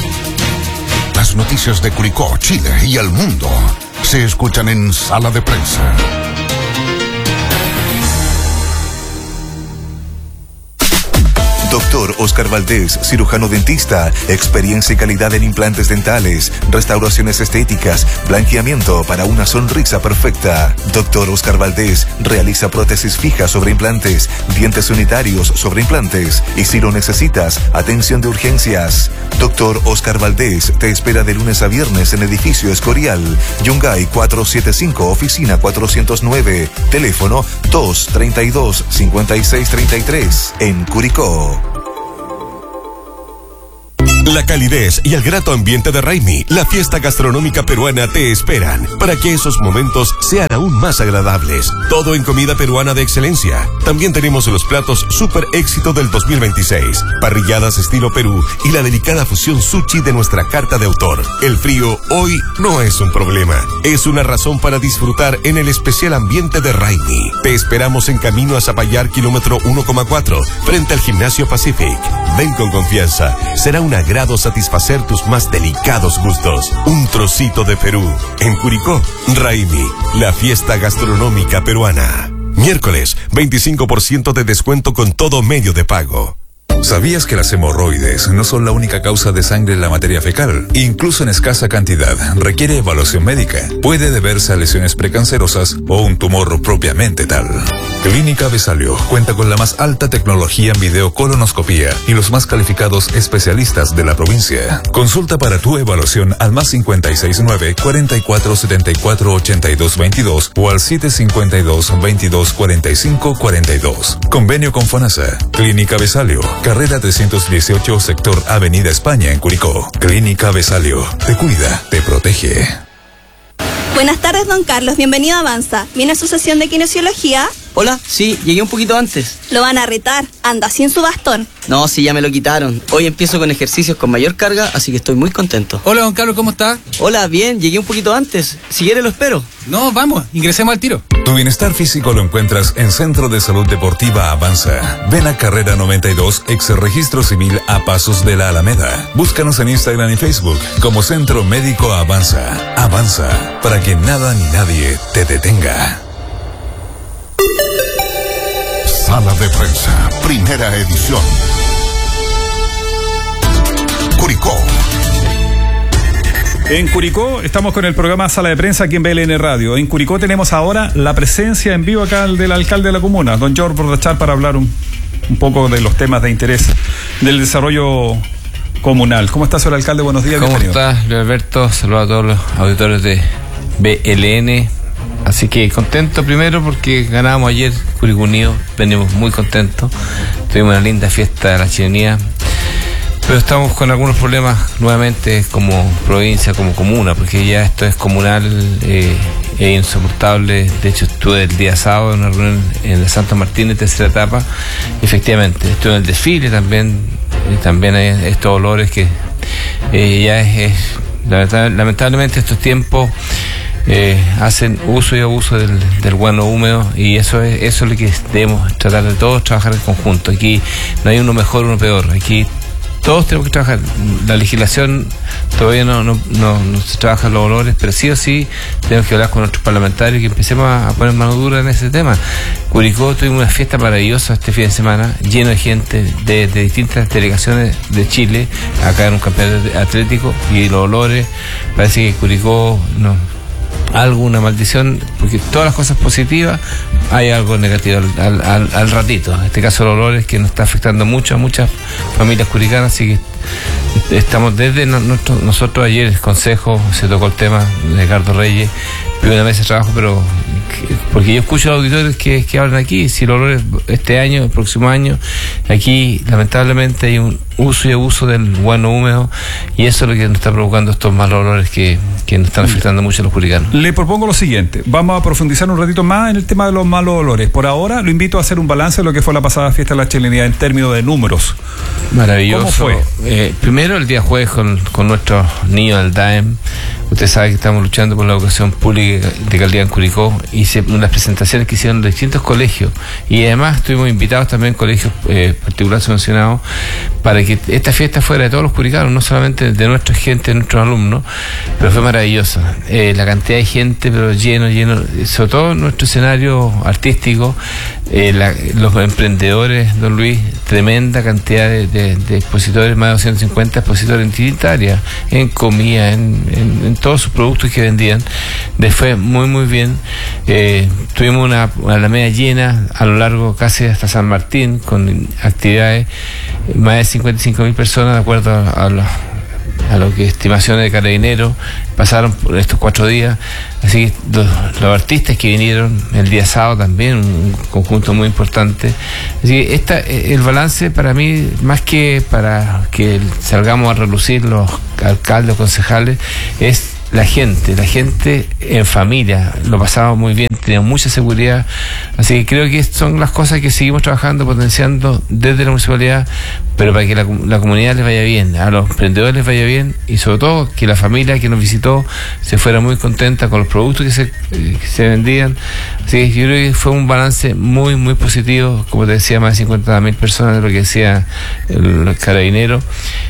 Las noticias de Curicó, Chile y el mundo se escuchan en Sala de Prensa. Doctor Oscar Valdés, cirujano dentista, experiencia y calidad en implantes dentales, restauraciones estéticas, blanqueamiento para una sonrisa perfecta. Doctor Oscar Valdés realiza prótesis fijas sobre implantes, dientes unitarios sobre implantes y si lo necesitas, atención de urgencias. Doctor Oscar Valdés te espera de lunes a viernes en edificio Escorial, Yungay cuatrocientos setenta y cinco, oficina cuatrocientos nueve, teléfono dos treinta y dos, cincuenta y seis treinta y tres, en Curicó. La calidez y el grato ambiente de Raimi, la fiesta gastronómica peruana, te esperan para que esos momentos sean aún más agradables. Todo en comida peruana de excelencia. También tenemos los platos super éxito del dos mil veintiséis, parrilladas estilo Perú y la delicada fusión sushi de nuestra carta de autor. El frío hoy no es un problema, es una razón para disfrutar en el especial ambiente de Raimi. Te esperamos en camino a Zapallar, kilómetro uno coma cuatro, frente al Gimnasio Pacific. Ven con confianza, será una gran satisfacer tus más delicados gustos. Un trocito de Perú. En Curicó, Raimi, la fiesta gastronómica peruana. Miércoles, veinticinco por ciento de descuento con todo medio de pago. ¿Sabías que las hemorroides no son la única causa de sangre en la materia fecal? Incluso en escasa cantidad, requiere evaluación médica. Puede deberse a lesiones precancerosas o un tumor propiamente tal. Clínica Besalio cuenta con la más alta tecnología en videocolonoscopía y los más calificados especialistas de la provincia. Consulta para tu evaluación al más cincuenta y seis nueve, cuarenta y cuatro setenta y cuatro ochenta y dos veintidós o al siete cincuenta y dos, veintidós cuarenta y cinco cuarenta y dos. Convenio con FONASA. Clínica Besalio, carrera trescientos dieciocho, sector Avenida España, en Curicó. Clínica Besalio, te cuida, te protege. Buenas tardes, don Carlos. Bienvenido a Avanza. ¿Viene a su sesión de kinesiología? Hola, sí, llegué un poquito antes. Lo van a retar. Anda sin su bastón. No, sí, ya me lo quitaron. Hoy empiezo con ejercicios con mayor carga, así que estoy muy contento. Hola, don Carlos, ¿cómo está? Hola, bien, llegué un poquito antes. Si quiere lo espero. No, vamos, ingresemos al tiro. Tu bienestar físico lo encuentras en Centro de Salud Deportiva Avanza. Ven a Carrera noventa y dos, ex registro civil a pasos de la Alameda. Búscanos en Instagram y Facebook como Centro Médico Avanza. Avanza, para que nada ni nadie te detenga. Sala de Prensa, primera edición. Curicó. En Curicó estamos con el programa Sala de Prensa aquí en B L N Radio. En Curicó tenemos ahora la presencia en vivo acá del alcalde de la comuna, don George Bordachar, para hablar un, un poco de los temas de interés del desarrollo comunal. ¿Cómo está, señor alcalde? Buenos días. ¿Cómo está, Luis Alberto? Saludos a todos los auditores de B L N. Así que contento primero porque ganamos ayer Curicó Unido, venimos muy contentos, tuvimos una linda fiesta de la chilenía, pero estamos con algunos problemas nuevamente como provincia, como comuna, porque ya esto es comunal, eh, es insoportable. De hecho estuve el día sábado en una reunión en la Santo Martín, tercera etapa, efectivamente, estuve en el desfile también, eh, también hay estos olores que eh, ya es, es lamentablemente estos tiempos Eh, hacen uso y abuso del, del guano húmedo, y eso es eso es lo que debemos tratar de todos trabajar en conjunto. Aquí no hay uno mejor, uno peor, aquí todos tenemos que trabajar. La legislación todavía no, no, no, no se trabaja en los olores, pero sí o sí tenemos que hablar con nuestros parlamentarios y que empecemos a, a poner mano dura en ese tema. Curicó tuvimos una fiesta maravillosa este fin de semana, lleno de gente de, de distintas delegaciones de Chile, acá en un campeonato atlético, y los olores, parece que Curicó no algo, una maldición, porque todas las cosas positivas hay algo negativo al, al, al ratito. En este caso el olor es que nos está afectando mucho a muchas familias curicanas, así que estamos desde nuestro, nosotros ayer el consejo se tocó el tema de Ricardo Reyes, primera vez de trabajo, pero porque yo escucho a los auditores que, que hablan aquí, si el olor es este año, el próximo año, aquí lamentablemente hay un uso y abuso del guano húmedo, y eso es lo que nos está provocando estos malos olores que, que nos están afectando mucho a los curicanos. Le propongo lo siguiente, vamos a profundizar un ratito más en el tema de los malos olores. Por ahora lo invito a hacer un balance de lo que fue la pasada fiesta de la chilenidad en términos de números. Maravilloso. ¿Cómo fue? Eh, primero el día jueves con, con nuestros niños del D A E M. Usted sabe que estamos luchando por la educación pública de calidad en Curicó, y se, unas presentaciones que hicieron de distintos colegios, y además estuvimos invitados también colegios eh, particulares subvencionados para que esta fiesta fuera de todos los curicanos, no solamente de nuestra gente, de nuestros alumnos, pero fue maravillosa. Eh, la cantidad de gente, pero lleno, lleno, sobre todo nuestro escenario artístico, eh, la, los emprendedores, don Luis, tremenda cantidad de, de, de expositores, más de doscientos cincuenta expositores en distintas áreas, en comida, en, en, en todos sus productos que vendían. Les fue muy, muy bien. Eh, tuvimos una, una alameda llena a lo largo casi hasta San Martín, con actividades, más de cincuenta y cinco mil personas, de acuerdo a, a, lo, a lo que estimaciones de Carabineros pasaron por estos cuatro días. Así que los, los artistas que vinieron el día sábado también, un conjunto muy importante. Así que esta, el balance para mí, más que para que salgamos a relucir los alcaldes o concejales, es la gente, la gente en familia, lo pasamos muy bien, teníamos mucha seguridad, así que creo que son las cosas que seguimos trabajando, potenciando desde la municipalidad, pero para que la, la comunidad les vaya bien, a los emprendedores les vaya bien, y sobre todo que la familia que nos visitó se fuera muy contenta con los productos que se, que se vendían. Así que yo creo que fue un balance muy, muy positivo, como te decía, más de cincuenta mil personas, de lo que decía el, el Carabinero,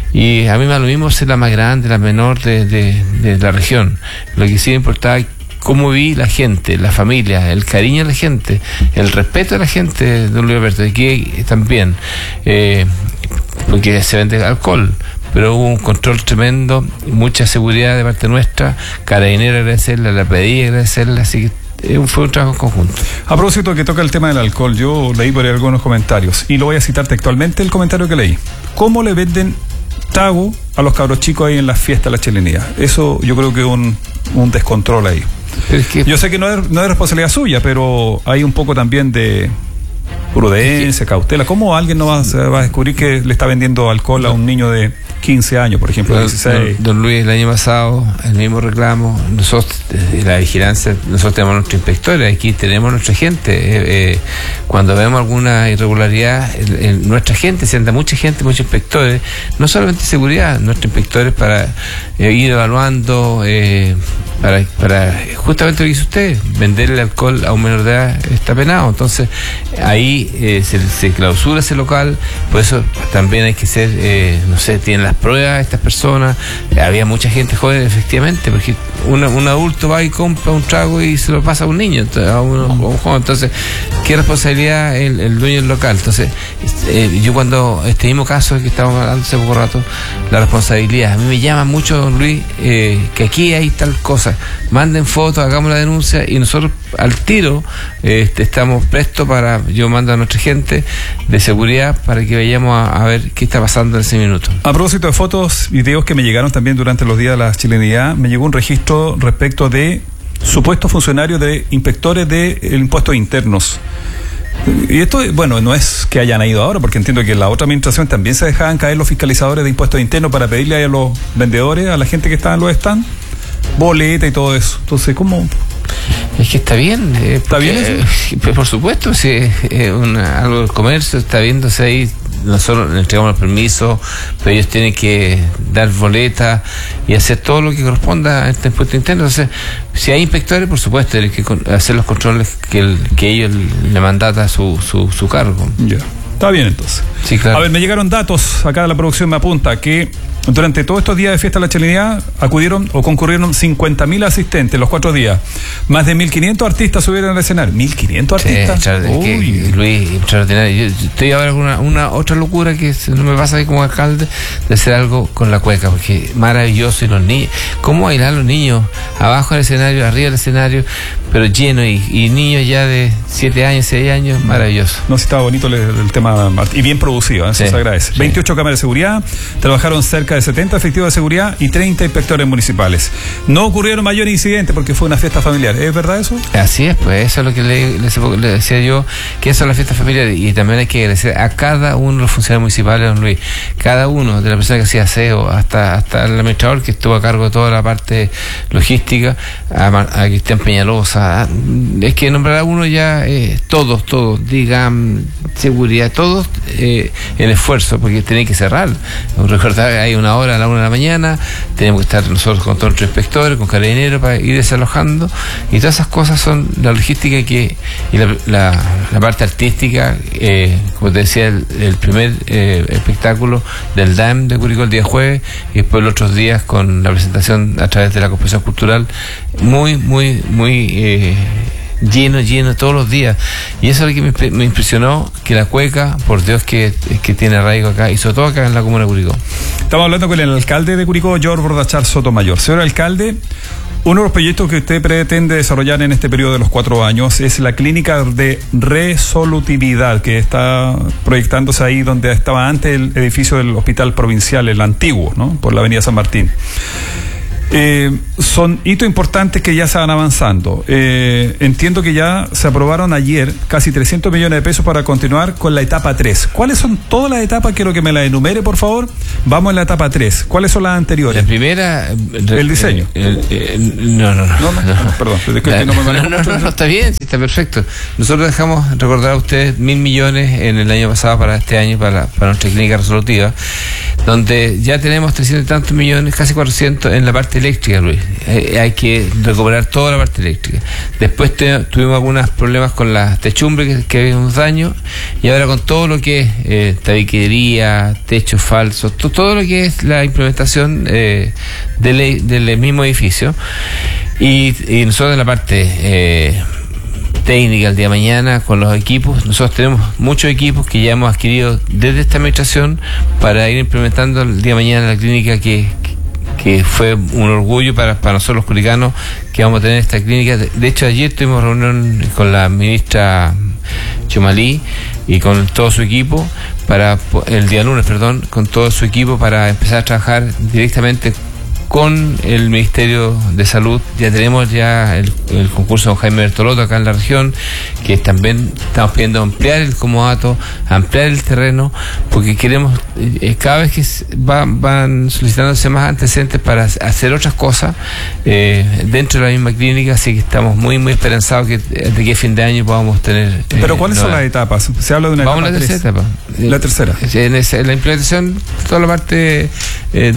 y a mí me da lo mismo ser la más grande, la menor de, de, de la región. Lo que sí me importaba cómo vi la gente, la familia, el cariño de la gente, el respeto de la gente, don Luis Alberto. Aquí también, eh, porque se vende alcohol, pero hubo un control tremendo, mucha seguridad de parte nuestra. Carabinero agradecerle, la pedí agradecerle, así que fue un trabajo conjunto. A propósito que toca el tema del alcohol, yo leí por ahí algunos comentarios y lo voy a citar textualmente el comentario que leí. ¿Cómo le venden trago a los cabros chicos ahí en las fiestas de la chilenía? Eso yo creo que es un, un descontrol ahí. Es que yo sé que no es, no es responsabilidad suya, pero hay un poco también de prudencia, es que, cautela. ¿Cómo alguien no va, se va a descubrir que le está vendiendo alcohol a un niño de quince años, por ejemplo, don, dieciséis? Don, don Luis, el año pasado, el mismo reclamo, nosotros, la vigilancia, nosotros tenemos nuestros inspectores, aquí tenemos nuestra gente. Eh, eh, cuando vemos alguna irregularidad, el, el, nuestra gente, se anda mucha gente, muchos inspectores, no solamente seguridad, nuestros inspectores para eh, ir evaluando, eh, para, para justamente lo que dice usted, venderle alcohol a un menor de edad está penado. Entonces, ahí eh, se, se clausura ese local, por eso también hay que ser, eh, no sé, tienen las pruebas estas personas. Eh, había mucha gente joven, efectivamente, porque una, un adulto va y compra un trago y se lo pasa a un niño, a un, a un joven. Entonces, ¿qué responsabilidad el, el dueño del local? Entonces, eh, yo cuando este mismo caso que estábamos hablando hace poco rato, la responsabilidad, a mí me llama mucho, don Luis, eh, que aquí hay tal cosa, manden fotos, hagamos la denuncia y nosotros al tiro eh, estamos prestos para, yo mando a nuestra gente de seguridad para que vayamos a, a ver qué está pasando en ese minuto. A propósito de fotos, videos que me llegaron también durante los días de la chilenidad, me llegó un registro respecto de supuestos funcionarios de inspectores de impuestos internos. Y esto, bueno, no es que hayan ido ahora, porque entiendo que en la otra administración también se dejaban caer los fiscalizadores de impuestos internos para pedirle a los vendedores, a la gente que estaba en los stands, boleta y todo eso. Entonces, ¿cómo? Es que está bien. Eh, ¿Está bien eso? Eh, por supuesto, si es eh, una, algo del comercio, está viéndose ahí. Nosotros le entregamos el permiso, pero ellos tienen que dar boleta y hacer todo lo que corresponda a este impuesto interno. Entonces, si hay inspectores, por supuesto, hay que hacer los controles que, el, que ellos le mandata su, su, su cargo. Ya. Está bien, entonces. Sí, claro. A ver, me llegaron datos, acá de la producción me apunta, que durante todos estos días de fiesta de la chilenidad acudieron o concurrieron cincuenta mil asistentes los cuatro días. Más de mil quinientos artistas subieron al escenario. ¿mil quinientos artistas? Sí, es que, Luis, extraordinario. Yo estoy ahora con una, una otra locura que no me pasa ahí como alcalde, de hacer algo con la cueca, porque maravilloso. Y los niños, ¿cómo bailar los niños? Abajo del escenario, arriba del escenario, pero lleno, y, y niños ya de siete años, seis años, maravilloso. No, sí, estaba bonito el, el tema, y bien producido, ¿eh? Eso sí, se agradece. Sí. veintiocho cámaras de seguridad, trabajaron cerca de setenta efectivos de seguridad y treinta inspectores municipales. No ocurrieron mayores incidentes porque fue una fiesta familiar. ¿Es verdad eso? Así es, pues eso es lo que le, le, le decía yo, que eso es la fiesta familiar, y también hay que agradecer a cada uno de los funcionarios municipales, don Luis, cada uno, de la persona que hacía aseo hasta, hasta el administrador que estuvo a cargo de toda la parte logística, a, a Cristian Peñalosa. Es que nombrar a uno ya, eh, todos, todos, digan seguridad, todos eh, el esfuerzo, porque tienen que cerrar. Recordar, hay una hora a la una de la mañana, tenemos que estar nosotros con todos nuestros inspectores, con carabineros para ir desalojando, y todas esas cosas son la logística que y la, la, la parte artística, eh, como te decía, el, el primer eh, espectáculo del D A M de Curicó el día jueves, y después los otros días con la presentación a través de la Corporación Cultural, muy, muy, muy eh, lleno, lleno todos los días. Y eso es lo que me, me impresionó, que la cueca, por Dios que, que tiene arraigo acá, y sobre todo acá en la comuna de Curicó. Estamos hablando con el alcalde de Curicó, George Bordachar Sotomayor. Señor alcalde, uno de los proyectos que usted pretende desarrollar en este periodo de los cuatro años es la clínica de resolutividad que está proyectándose ahí donde estaba antes el edificio del hospital provincial, el antiguo, ¿no? Por la avenida San Martín. Eh, son hitos importantes que ya se van avanzando. Eh, entiendo que ya se aprobaron ayer casi trescientos millones de pesos para continuar con la etapa tres. ¿Cuáles son todas las etapas? Quiero que me las enumere, por favor. Vamos en la etapa tres. ¿Cuáles son las anteriores? La primera... El diseño. Eh, eh, no, no, no. No, no, no, perdón. Es que la, no, me no, no, no, no, está bien, sí, está perfecto. Nosotros dejamos, recordar a ustedes, mil millones en el año pasado para este año, para, para nuestra clínica resolutiva, donde ya tenemos trescientos y tantos millones, casi cuatrocientos en la parte eléctrica, Luis. Hay, hay que recuperar toda la parte eléctrica. Después te, tuvimos algunos problemas con la techumbre, que, que había unos daños, y ahora con todo lo que es eh, tabiquería, techos falsos, to, todo lo que es la implementación eh, del, del mismo edificio. Y, y nosotros en la parte eh, técnica el día de mañana con los equipos, nosotros tenemos muchos equipos que ya hemos adquirido desde esta administración para ir implementando el día de mañana la clínica que, que fue un orgullo para, para nosotros los curicanos que vamos a tener esta clínica. De, de hecho, ayer tuvimos reunión con la ministra Chumalí y con todo su equipo para el día lunes, perdón, con todo su equipo para empezar a trabajar directamente con el Ministerio de Salud. Ya tenemos ya el, el concurso con Jaime Bertolotto acá en la región, que también estamos pidiendo ampliar el comodato, ampliar el terreno, porque queremos, eh, cada vez que va, van solicitándose más antecedentes para hacer otras cosas eh, dentro de la misma clínica, así que estamos muy muy esperanzados que de que a fin de año podamos tener... Eh, ¿Pero cuáles son las etapas? Se habla de una Vamos etapa a la tercera etapa. La tercera. En, esa, en la implementación, toda la parte eh,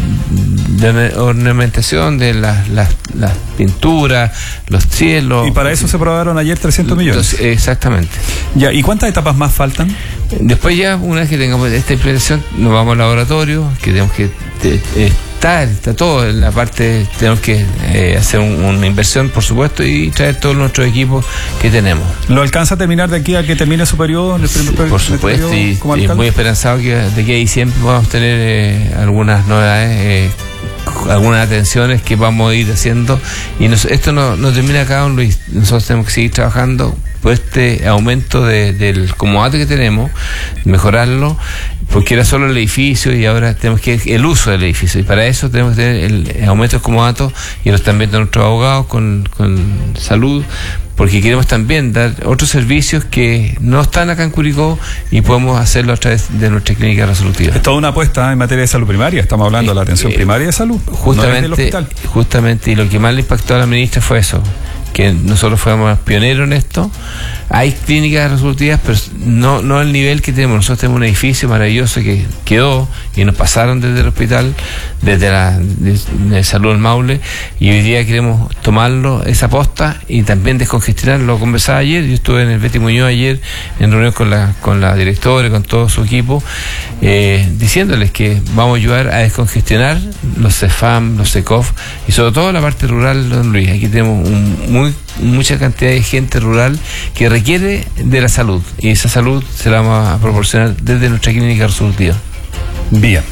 de ornamentación de las, las, las pinturas, los cielos. Y para eso se aprobaron ayer trescientos millones. Los, exactamente. Ya, ¿y cuántas etapas más faltan? Después ya, una vez que tengamos esta implementación, nos vamos al laboratorio, que tenemos que te, estar, está todo en la parte, tenemos que eh, hacer un, una inversión, por supuesto, y traer todos nuestros equipos que tenemos. ¿Lo alcanza a terminar de aquí a que termine su periodo? En el primer, sí, por supuesto, periodo, y, y muy esperanzado que de aquí a diciembre podamos tener eh, algunas novedades, eh, algunas atenciones que vamos a ir haciendo, y nos, esto no, no termina acá, don Luis. Nosotros tenemos que seguir trabajando por este aumento de, del comodato que tenemos, mejorarlo, porque era solo el edificio y ahora tenemos que el uso del edificio, y para eso tenemos que tener el aumento del comodato, y lo están viendo nuestros abogados con, con salud, porque queremos también dar otros servicios que no están acá en Curicó y podemos hacerlo a través de nuestra clínica resolutiva. Es toda una apuesta en materia de salud primaria, estamos hablando eh, de la atención eh, primaria de salud, justamente, no del hospital. Justamente, y lo que más le impactó a la ministra fue eso, que nosotros fuéramos pioneros en esto. Hay clínicas resolutivas, pero no no al nivel que tenemos. Nosotros tenemos un edificio maravilloso que quedó y nos pasaron desde el hospital, desde la de, de salud del Maule, y hoy día queremos tomarlo, esa posta, y también descongestionarlo. Lo conversaba ayer, yo estuve en el Betty Muñoz ayer en reunión con la con la directora, con todo su equipo, eh, diciéndoles que vamos a ayudar a descongestionar los CEFAM, los SECOF, y sobre todo la parte rural, don Luis. Aquí tenemos un, muy, mucha cantidad de gente rural que requiere de la salud, y esa salud se la vamos a proporcionar desde nuestra clínica resolutiva. Bien.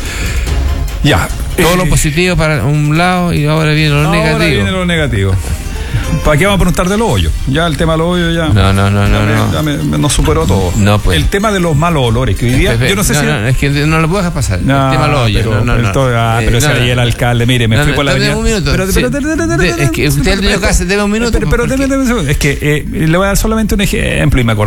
Ya. Todo eh, lo positivo para un lado y ahora viene lo ahora negativo. Ahora viene lo negativo. ¿Para qué vamos a preguntar de los hoyos? Ya el tema de los hoyos ya. No, no, no, ya no. Me, no. Ya me, me, nos superó todo. No, pues. El tema de los malos olores, que hoy día. Pepe, yo no sé no, si. No, es que no lo puedo dejar pasar. No, el tema de los hoyos. Pero, no, no, no. Todo, ah, pero eh, si no, ahí el alcalde, mire, me no, fui no, por la avenida. un minuto. Pero, sí. pero, pero, pero, pero, de, es que usted el dueño casa, deme un minuto. Pero, pero deme, deme un segundo. Es que eh, le voy a dar solamente un ejemplo y me acordé.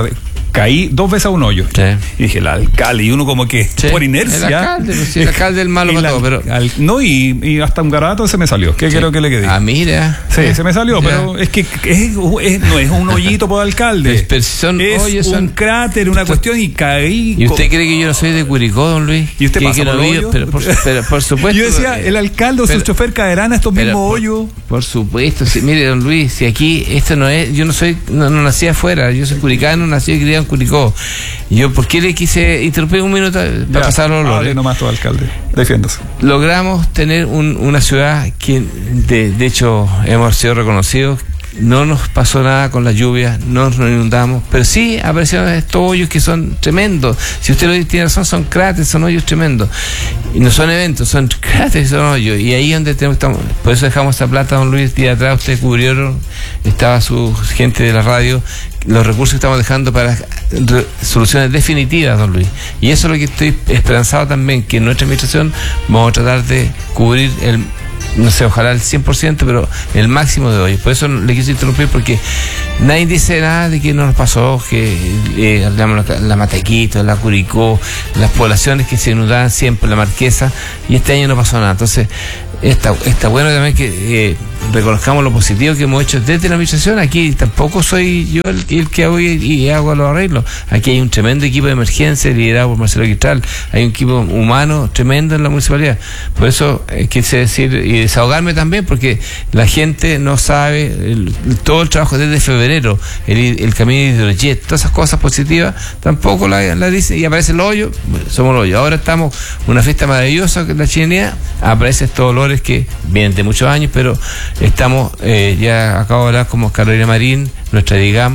caí dos veces a un hoyo. Sí. Y dije, el alcalde, y uno como que Sí, por inercia. el alcalde, pues, sí, el alcalde es malo para todo, pero- al- no, y, y hasta un garabato se me salió. ¿Qué Sí. quiero que le quede? Ah, mira. Sí, Ya. se me salió, Ya. pero es que es, es- no es un hoyito por alcalde. Pero son es hoyos, un son- cráter, una cuestión, y caí. ¿Y usted co- cree que yo no soy de Curicó, don Luis? ¿Y usted ¿Que- pasa que por no el vivo? hoyo? Pero por, pero por supuesto. Yo decía, el alcalde o su pero- chofer caerán a estos pero mismos por- hoyos. Por supuesto, sí, mire, don Luis, si aquí esto no es, yo no soy, no, no nací afuera, yo soy curicano, nací y criado en Curicó. Yo, ¿por qué le quise interrumpir un minuto para Ya, pasar los olores? hable nomás tu alcalde. Defiéndase. Logramos tener un- una ciudad que, de, de hecho, hemos sido reconocidos. No nos pasó nada con la lluvia, no nos inundamos, pero sí aparecieron estos hoyos que son tremendos. Si usted lo tiene razón, son cráteres, son hoyos tremendos. Y no son eventos, son cráteres, son hoyos. Y ahí es donde tenemos, estamos, por eso dejamos esta plata, don Luis, día atrás ustedes cubrieron, estaba su gente de la radio, los recursos que estamos dejando para re- soluciones definitivas, don Luis. Y eso es lo que estoy esperanzado también, que en nuestra administración vamos a tratar de cubrir el, no sé, ojalá el cien por ciento, pero el máximo de hoy. Por eso le quise interrumpir, porque nadie dice nada de que no nos pasó, que eh, hablamos la, la Matequito, la Curicó, las poblaciones que se inundaban siempre, la Marquesa, y este año no pasó nada. Entonces, está, está bueno también que eh, reconozcamos lo positivo que hemos hecho desde la administración. Aquí tampoco soy yo el, el que hago y, y hago los arreglos. Aquí hay un tremendo equipo de emergencia liderado por Marcelo Quistral. Hay un equipo humano tremendo en la municipalidad. Por eso eh, quise decir y desahogarme también, porque la gente no sabe el, todo el trabajo desde febrero, el, el camino de Hidrojet, todas esas cosas positivas, tampoco la, la dicen, y aparece el hoyo, somos el hoyo. Ahora estamos una fiesta maravillosa, la chilenidad, aparecen estos olores que vienen de muchos años, pero estamos, eh, ya acabo de hablar con Carolina Marín, nuestra DIGAM.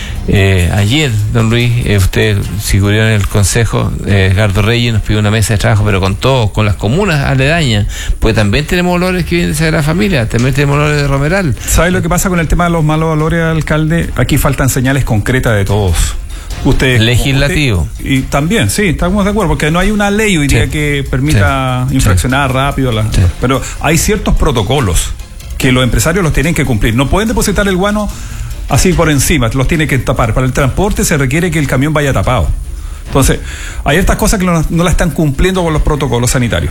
Eh, ayer, don Luis, eh, usted figuró en el consejo, eh, Edgardo Reyes nos pidió una mesa de trabajo, pero con todo, con las comunas aledañas, pues también tenemos olores que vienen de Sagrada Familia, también tenemos olores de Romeral. ¿Sabe lo que pasa con el tema de los malos olores, alcalde? Aquí faltan señales concretas de todos. Usted, Legislativo. usted- y también, sí, estamos de acuerdo, porque no hay una ley hoy día Sí. que permita Sí. infraccionar rápido, la- Sí. pero hay ciertos protocolos que los empresarios los tienen que cumplir. No pueden depositar el guano así por encima, los tienen que tapar. Para el transporte se requiere que el camión vaya tapado. Entonces, hay estas cosas que no, no la están cumpliendo con los protocolos sanitarios.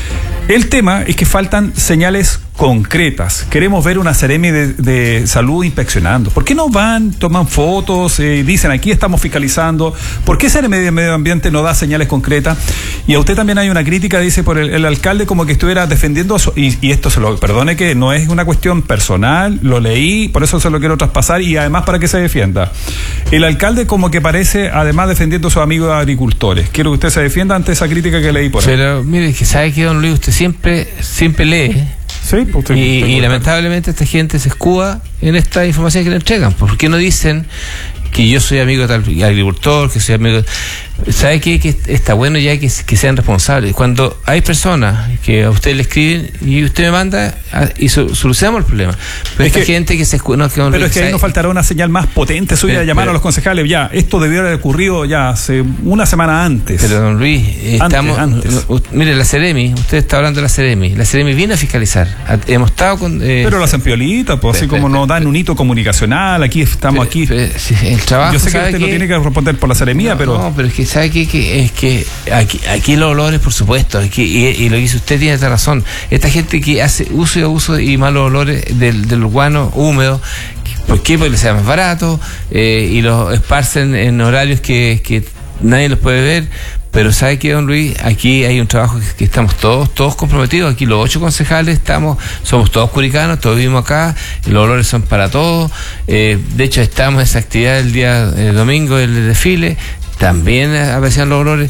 El tema es que faltan señales concretas. Queremos ver una Seremi de, de salud inspeccionando. ¿Por qué no van, toman fotos, eh, dicen aquí estamos fiscalizando? ¿Por qué Seremi de Medio Ambiente no da señales concretas? Y a usted también hay una crítica, dice, por el, el alcalde, como que estuviera defendiendo, su- y, y esto se lo, perdone que no es una cuestión personal, lo leí, por eso se lo quiero traspasar, y además para que se defienda. El alcalde como que parece, además, defendiendo a sus amigos agricultores. Quiero que usted se defienda ante esa crítica que leí por ahí. Pero mire, que sabe que don Luis, usted siempre, siempre lee. Sí, pues usted- Y, usted- y lamentablemente esta gente se escuda en esta información que le entregan. ¿Por qué no dicen que yo soy amigo de tal agricultor, que soy amigo de... ¿Sabe qué? Que está bueno ya que, que sean responsables. Cuando hay personas que a usted le escriben y usted me manda a- y so- solucionamos el problema. Pero Es esta que- gente que se escuda... No, que don Pero Luis, es que ahí ¿sabe? nos faltará una señal más potente suya Pero- de llamar pero- a los concejales. Ya, esto debió haber ocurrido ya hace una semana antes. Pero don Luis, estamos, antes. u- mire, la Ceremi, usted está hablando de la Ceremi, la Ceremi viene a fiscalizar. A- Hemos estado con... eh, Pero lo hacen piolita, pues así Pero- como nos dan un hito comunicacional, aquí estamos aquí. sí, el trabajo, Yo sé que ¿sabe usted no qué? tiene que responder por la seremía, No, pero no, pero es que sabe qué? que es que aquí, aquí los olores, por supuesto, aquí, y, y lo que dice usted tiene esta razón. Esta gente que hace uso y abuso y malos olores del, del guano húmedo, ¿por qué? Porque les sea más barato eh, y los esparcen en horarios que, que nadie los puede ver. Pero ¿sabe qué, don Luis? Aquí hay un trabajo que, que estamos todos todos comprometidos. Aquí los ocho concejales estamos, somos todos curicanos, todos vivimos acá, los olores son para todos. Eh, de hecho, estamos en esa actividad el día eh, domingo, el desfile, también aparecían los olores.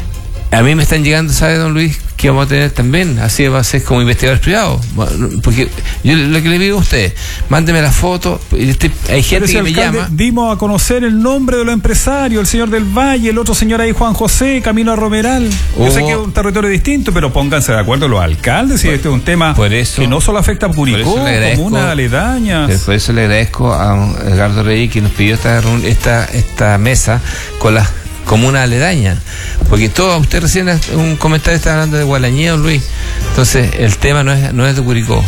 A mí me están llegando, ¿sabe, don Luis? Que vamos a tener también, así va a ser como investigadores privados. Bueno, porque yo lo que le digo a usted, mándeme la foto, y estoy- hay gente Pero si que me alcalde, llama. dimos a conocer el nombre de los empresarios, el señor del Valle, el otro señor ahí, Juan José, camino a Romeral. Yo sé Hubo- que es un territorio distinto, pero pónganse de acuerdo los alcaldes, si este es un tema por eso- que no solo afecta a por Curicó, eso le agradezco- comunas aledañas. Pero por eso le agradezco a Edgardo Reyes que nos pidió esta, reun- esta, esta mesa con las comunas aledañas. Porque todo, usted recién en un comentario está hablando de Gualañé, don Luis. Entonces, el tema no es, no es de Curicó.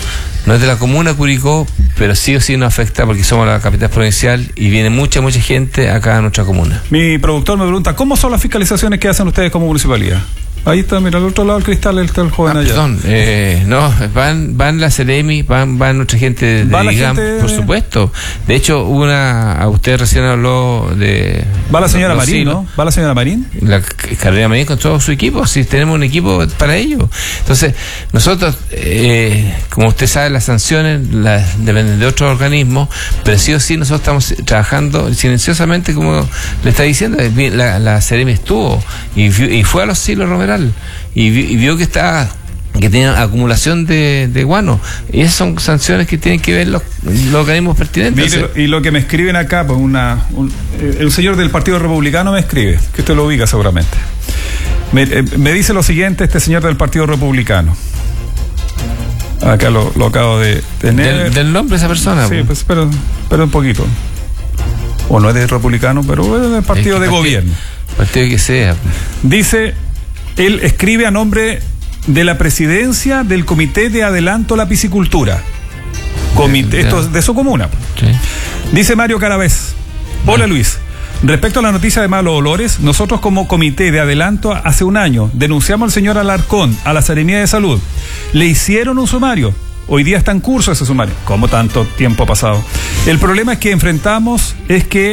no es de la comuna de Curicó, pero sí o sí nos afecta porque somos la capital provincial y viene mucha, mucha gente acá a nuestra comuna. Mi productor me pregunta, ¿cómo son las fiscalizaciones que hacen ustedes como municipalidad? Ahí está, mira, al otro lado del cristal está el joven ah, allá. Perdón, eh, no, van van la Ceremi, van van nuestra gente de, ¿Va de la IGAM, gente? por supuesto. De hecho, una, a usted recién habló de... Va la señora los Marín, silos. ¿no? ¿Va la señora Marín? La Carrera Marín con todo su equipo, si tenemos un equipo para ello. Entonces, nosotros, eh, como usted sabe, las sanciones las dependen de otros organismos, pero sí o sí nosotros estamos trabajando silenciosamente, como le está diciendo, la, la Ceremi estuvo y, y fue a los silos Romeral y, vi, y vio que está que tienen acumulación de, de guano, y esas son sanciones que tienen que ver los, los organismos pertinentes. Mire, y lo que me escriben acá, pues una un, el señor del Partido Republicano me escribe, que usted lo ubica seguramente. Me, eh, me dice lo siguiente este señor del Partido Republicano. Acá lo, lo acabo de tener. ¿Del, del nombre de esa persona? Sí, pues espera, espera un poquito. O no es de republicano, pero es del partido de partido, gobierno. Partido que sea. Dice, él escribe a nombre de la presidencia del Comité de Adelanto a la Piscicultura. Comité, esto es de su comuna. Sí. Dice Mario Caravés. Hola Luis. Respecto a la noticia de malos olores, nosotros como Comité de Adelanto hace un año denunciamos al señor Alarcón a la Seremía de Salud. Le hicieron un sumario. Hoy día está en curso ese sumario. ¿Cómo tanto tiempo ha pasado? El problema es que enfrentamos es que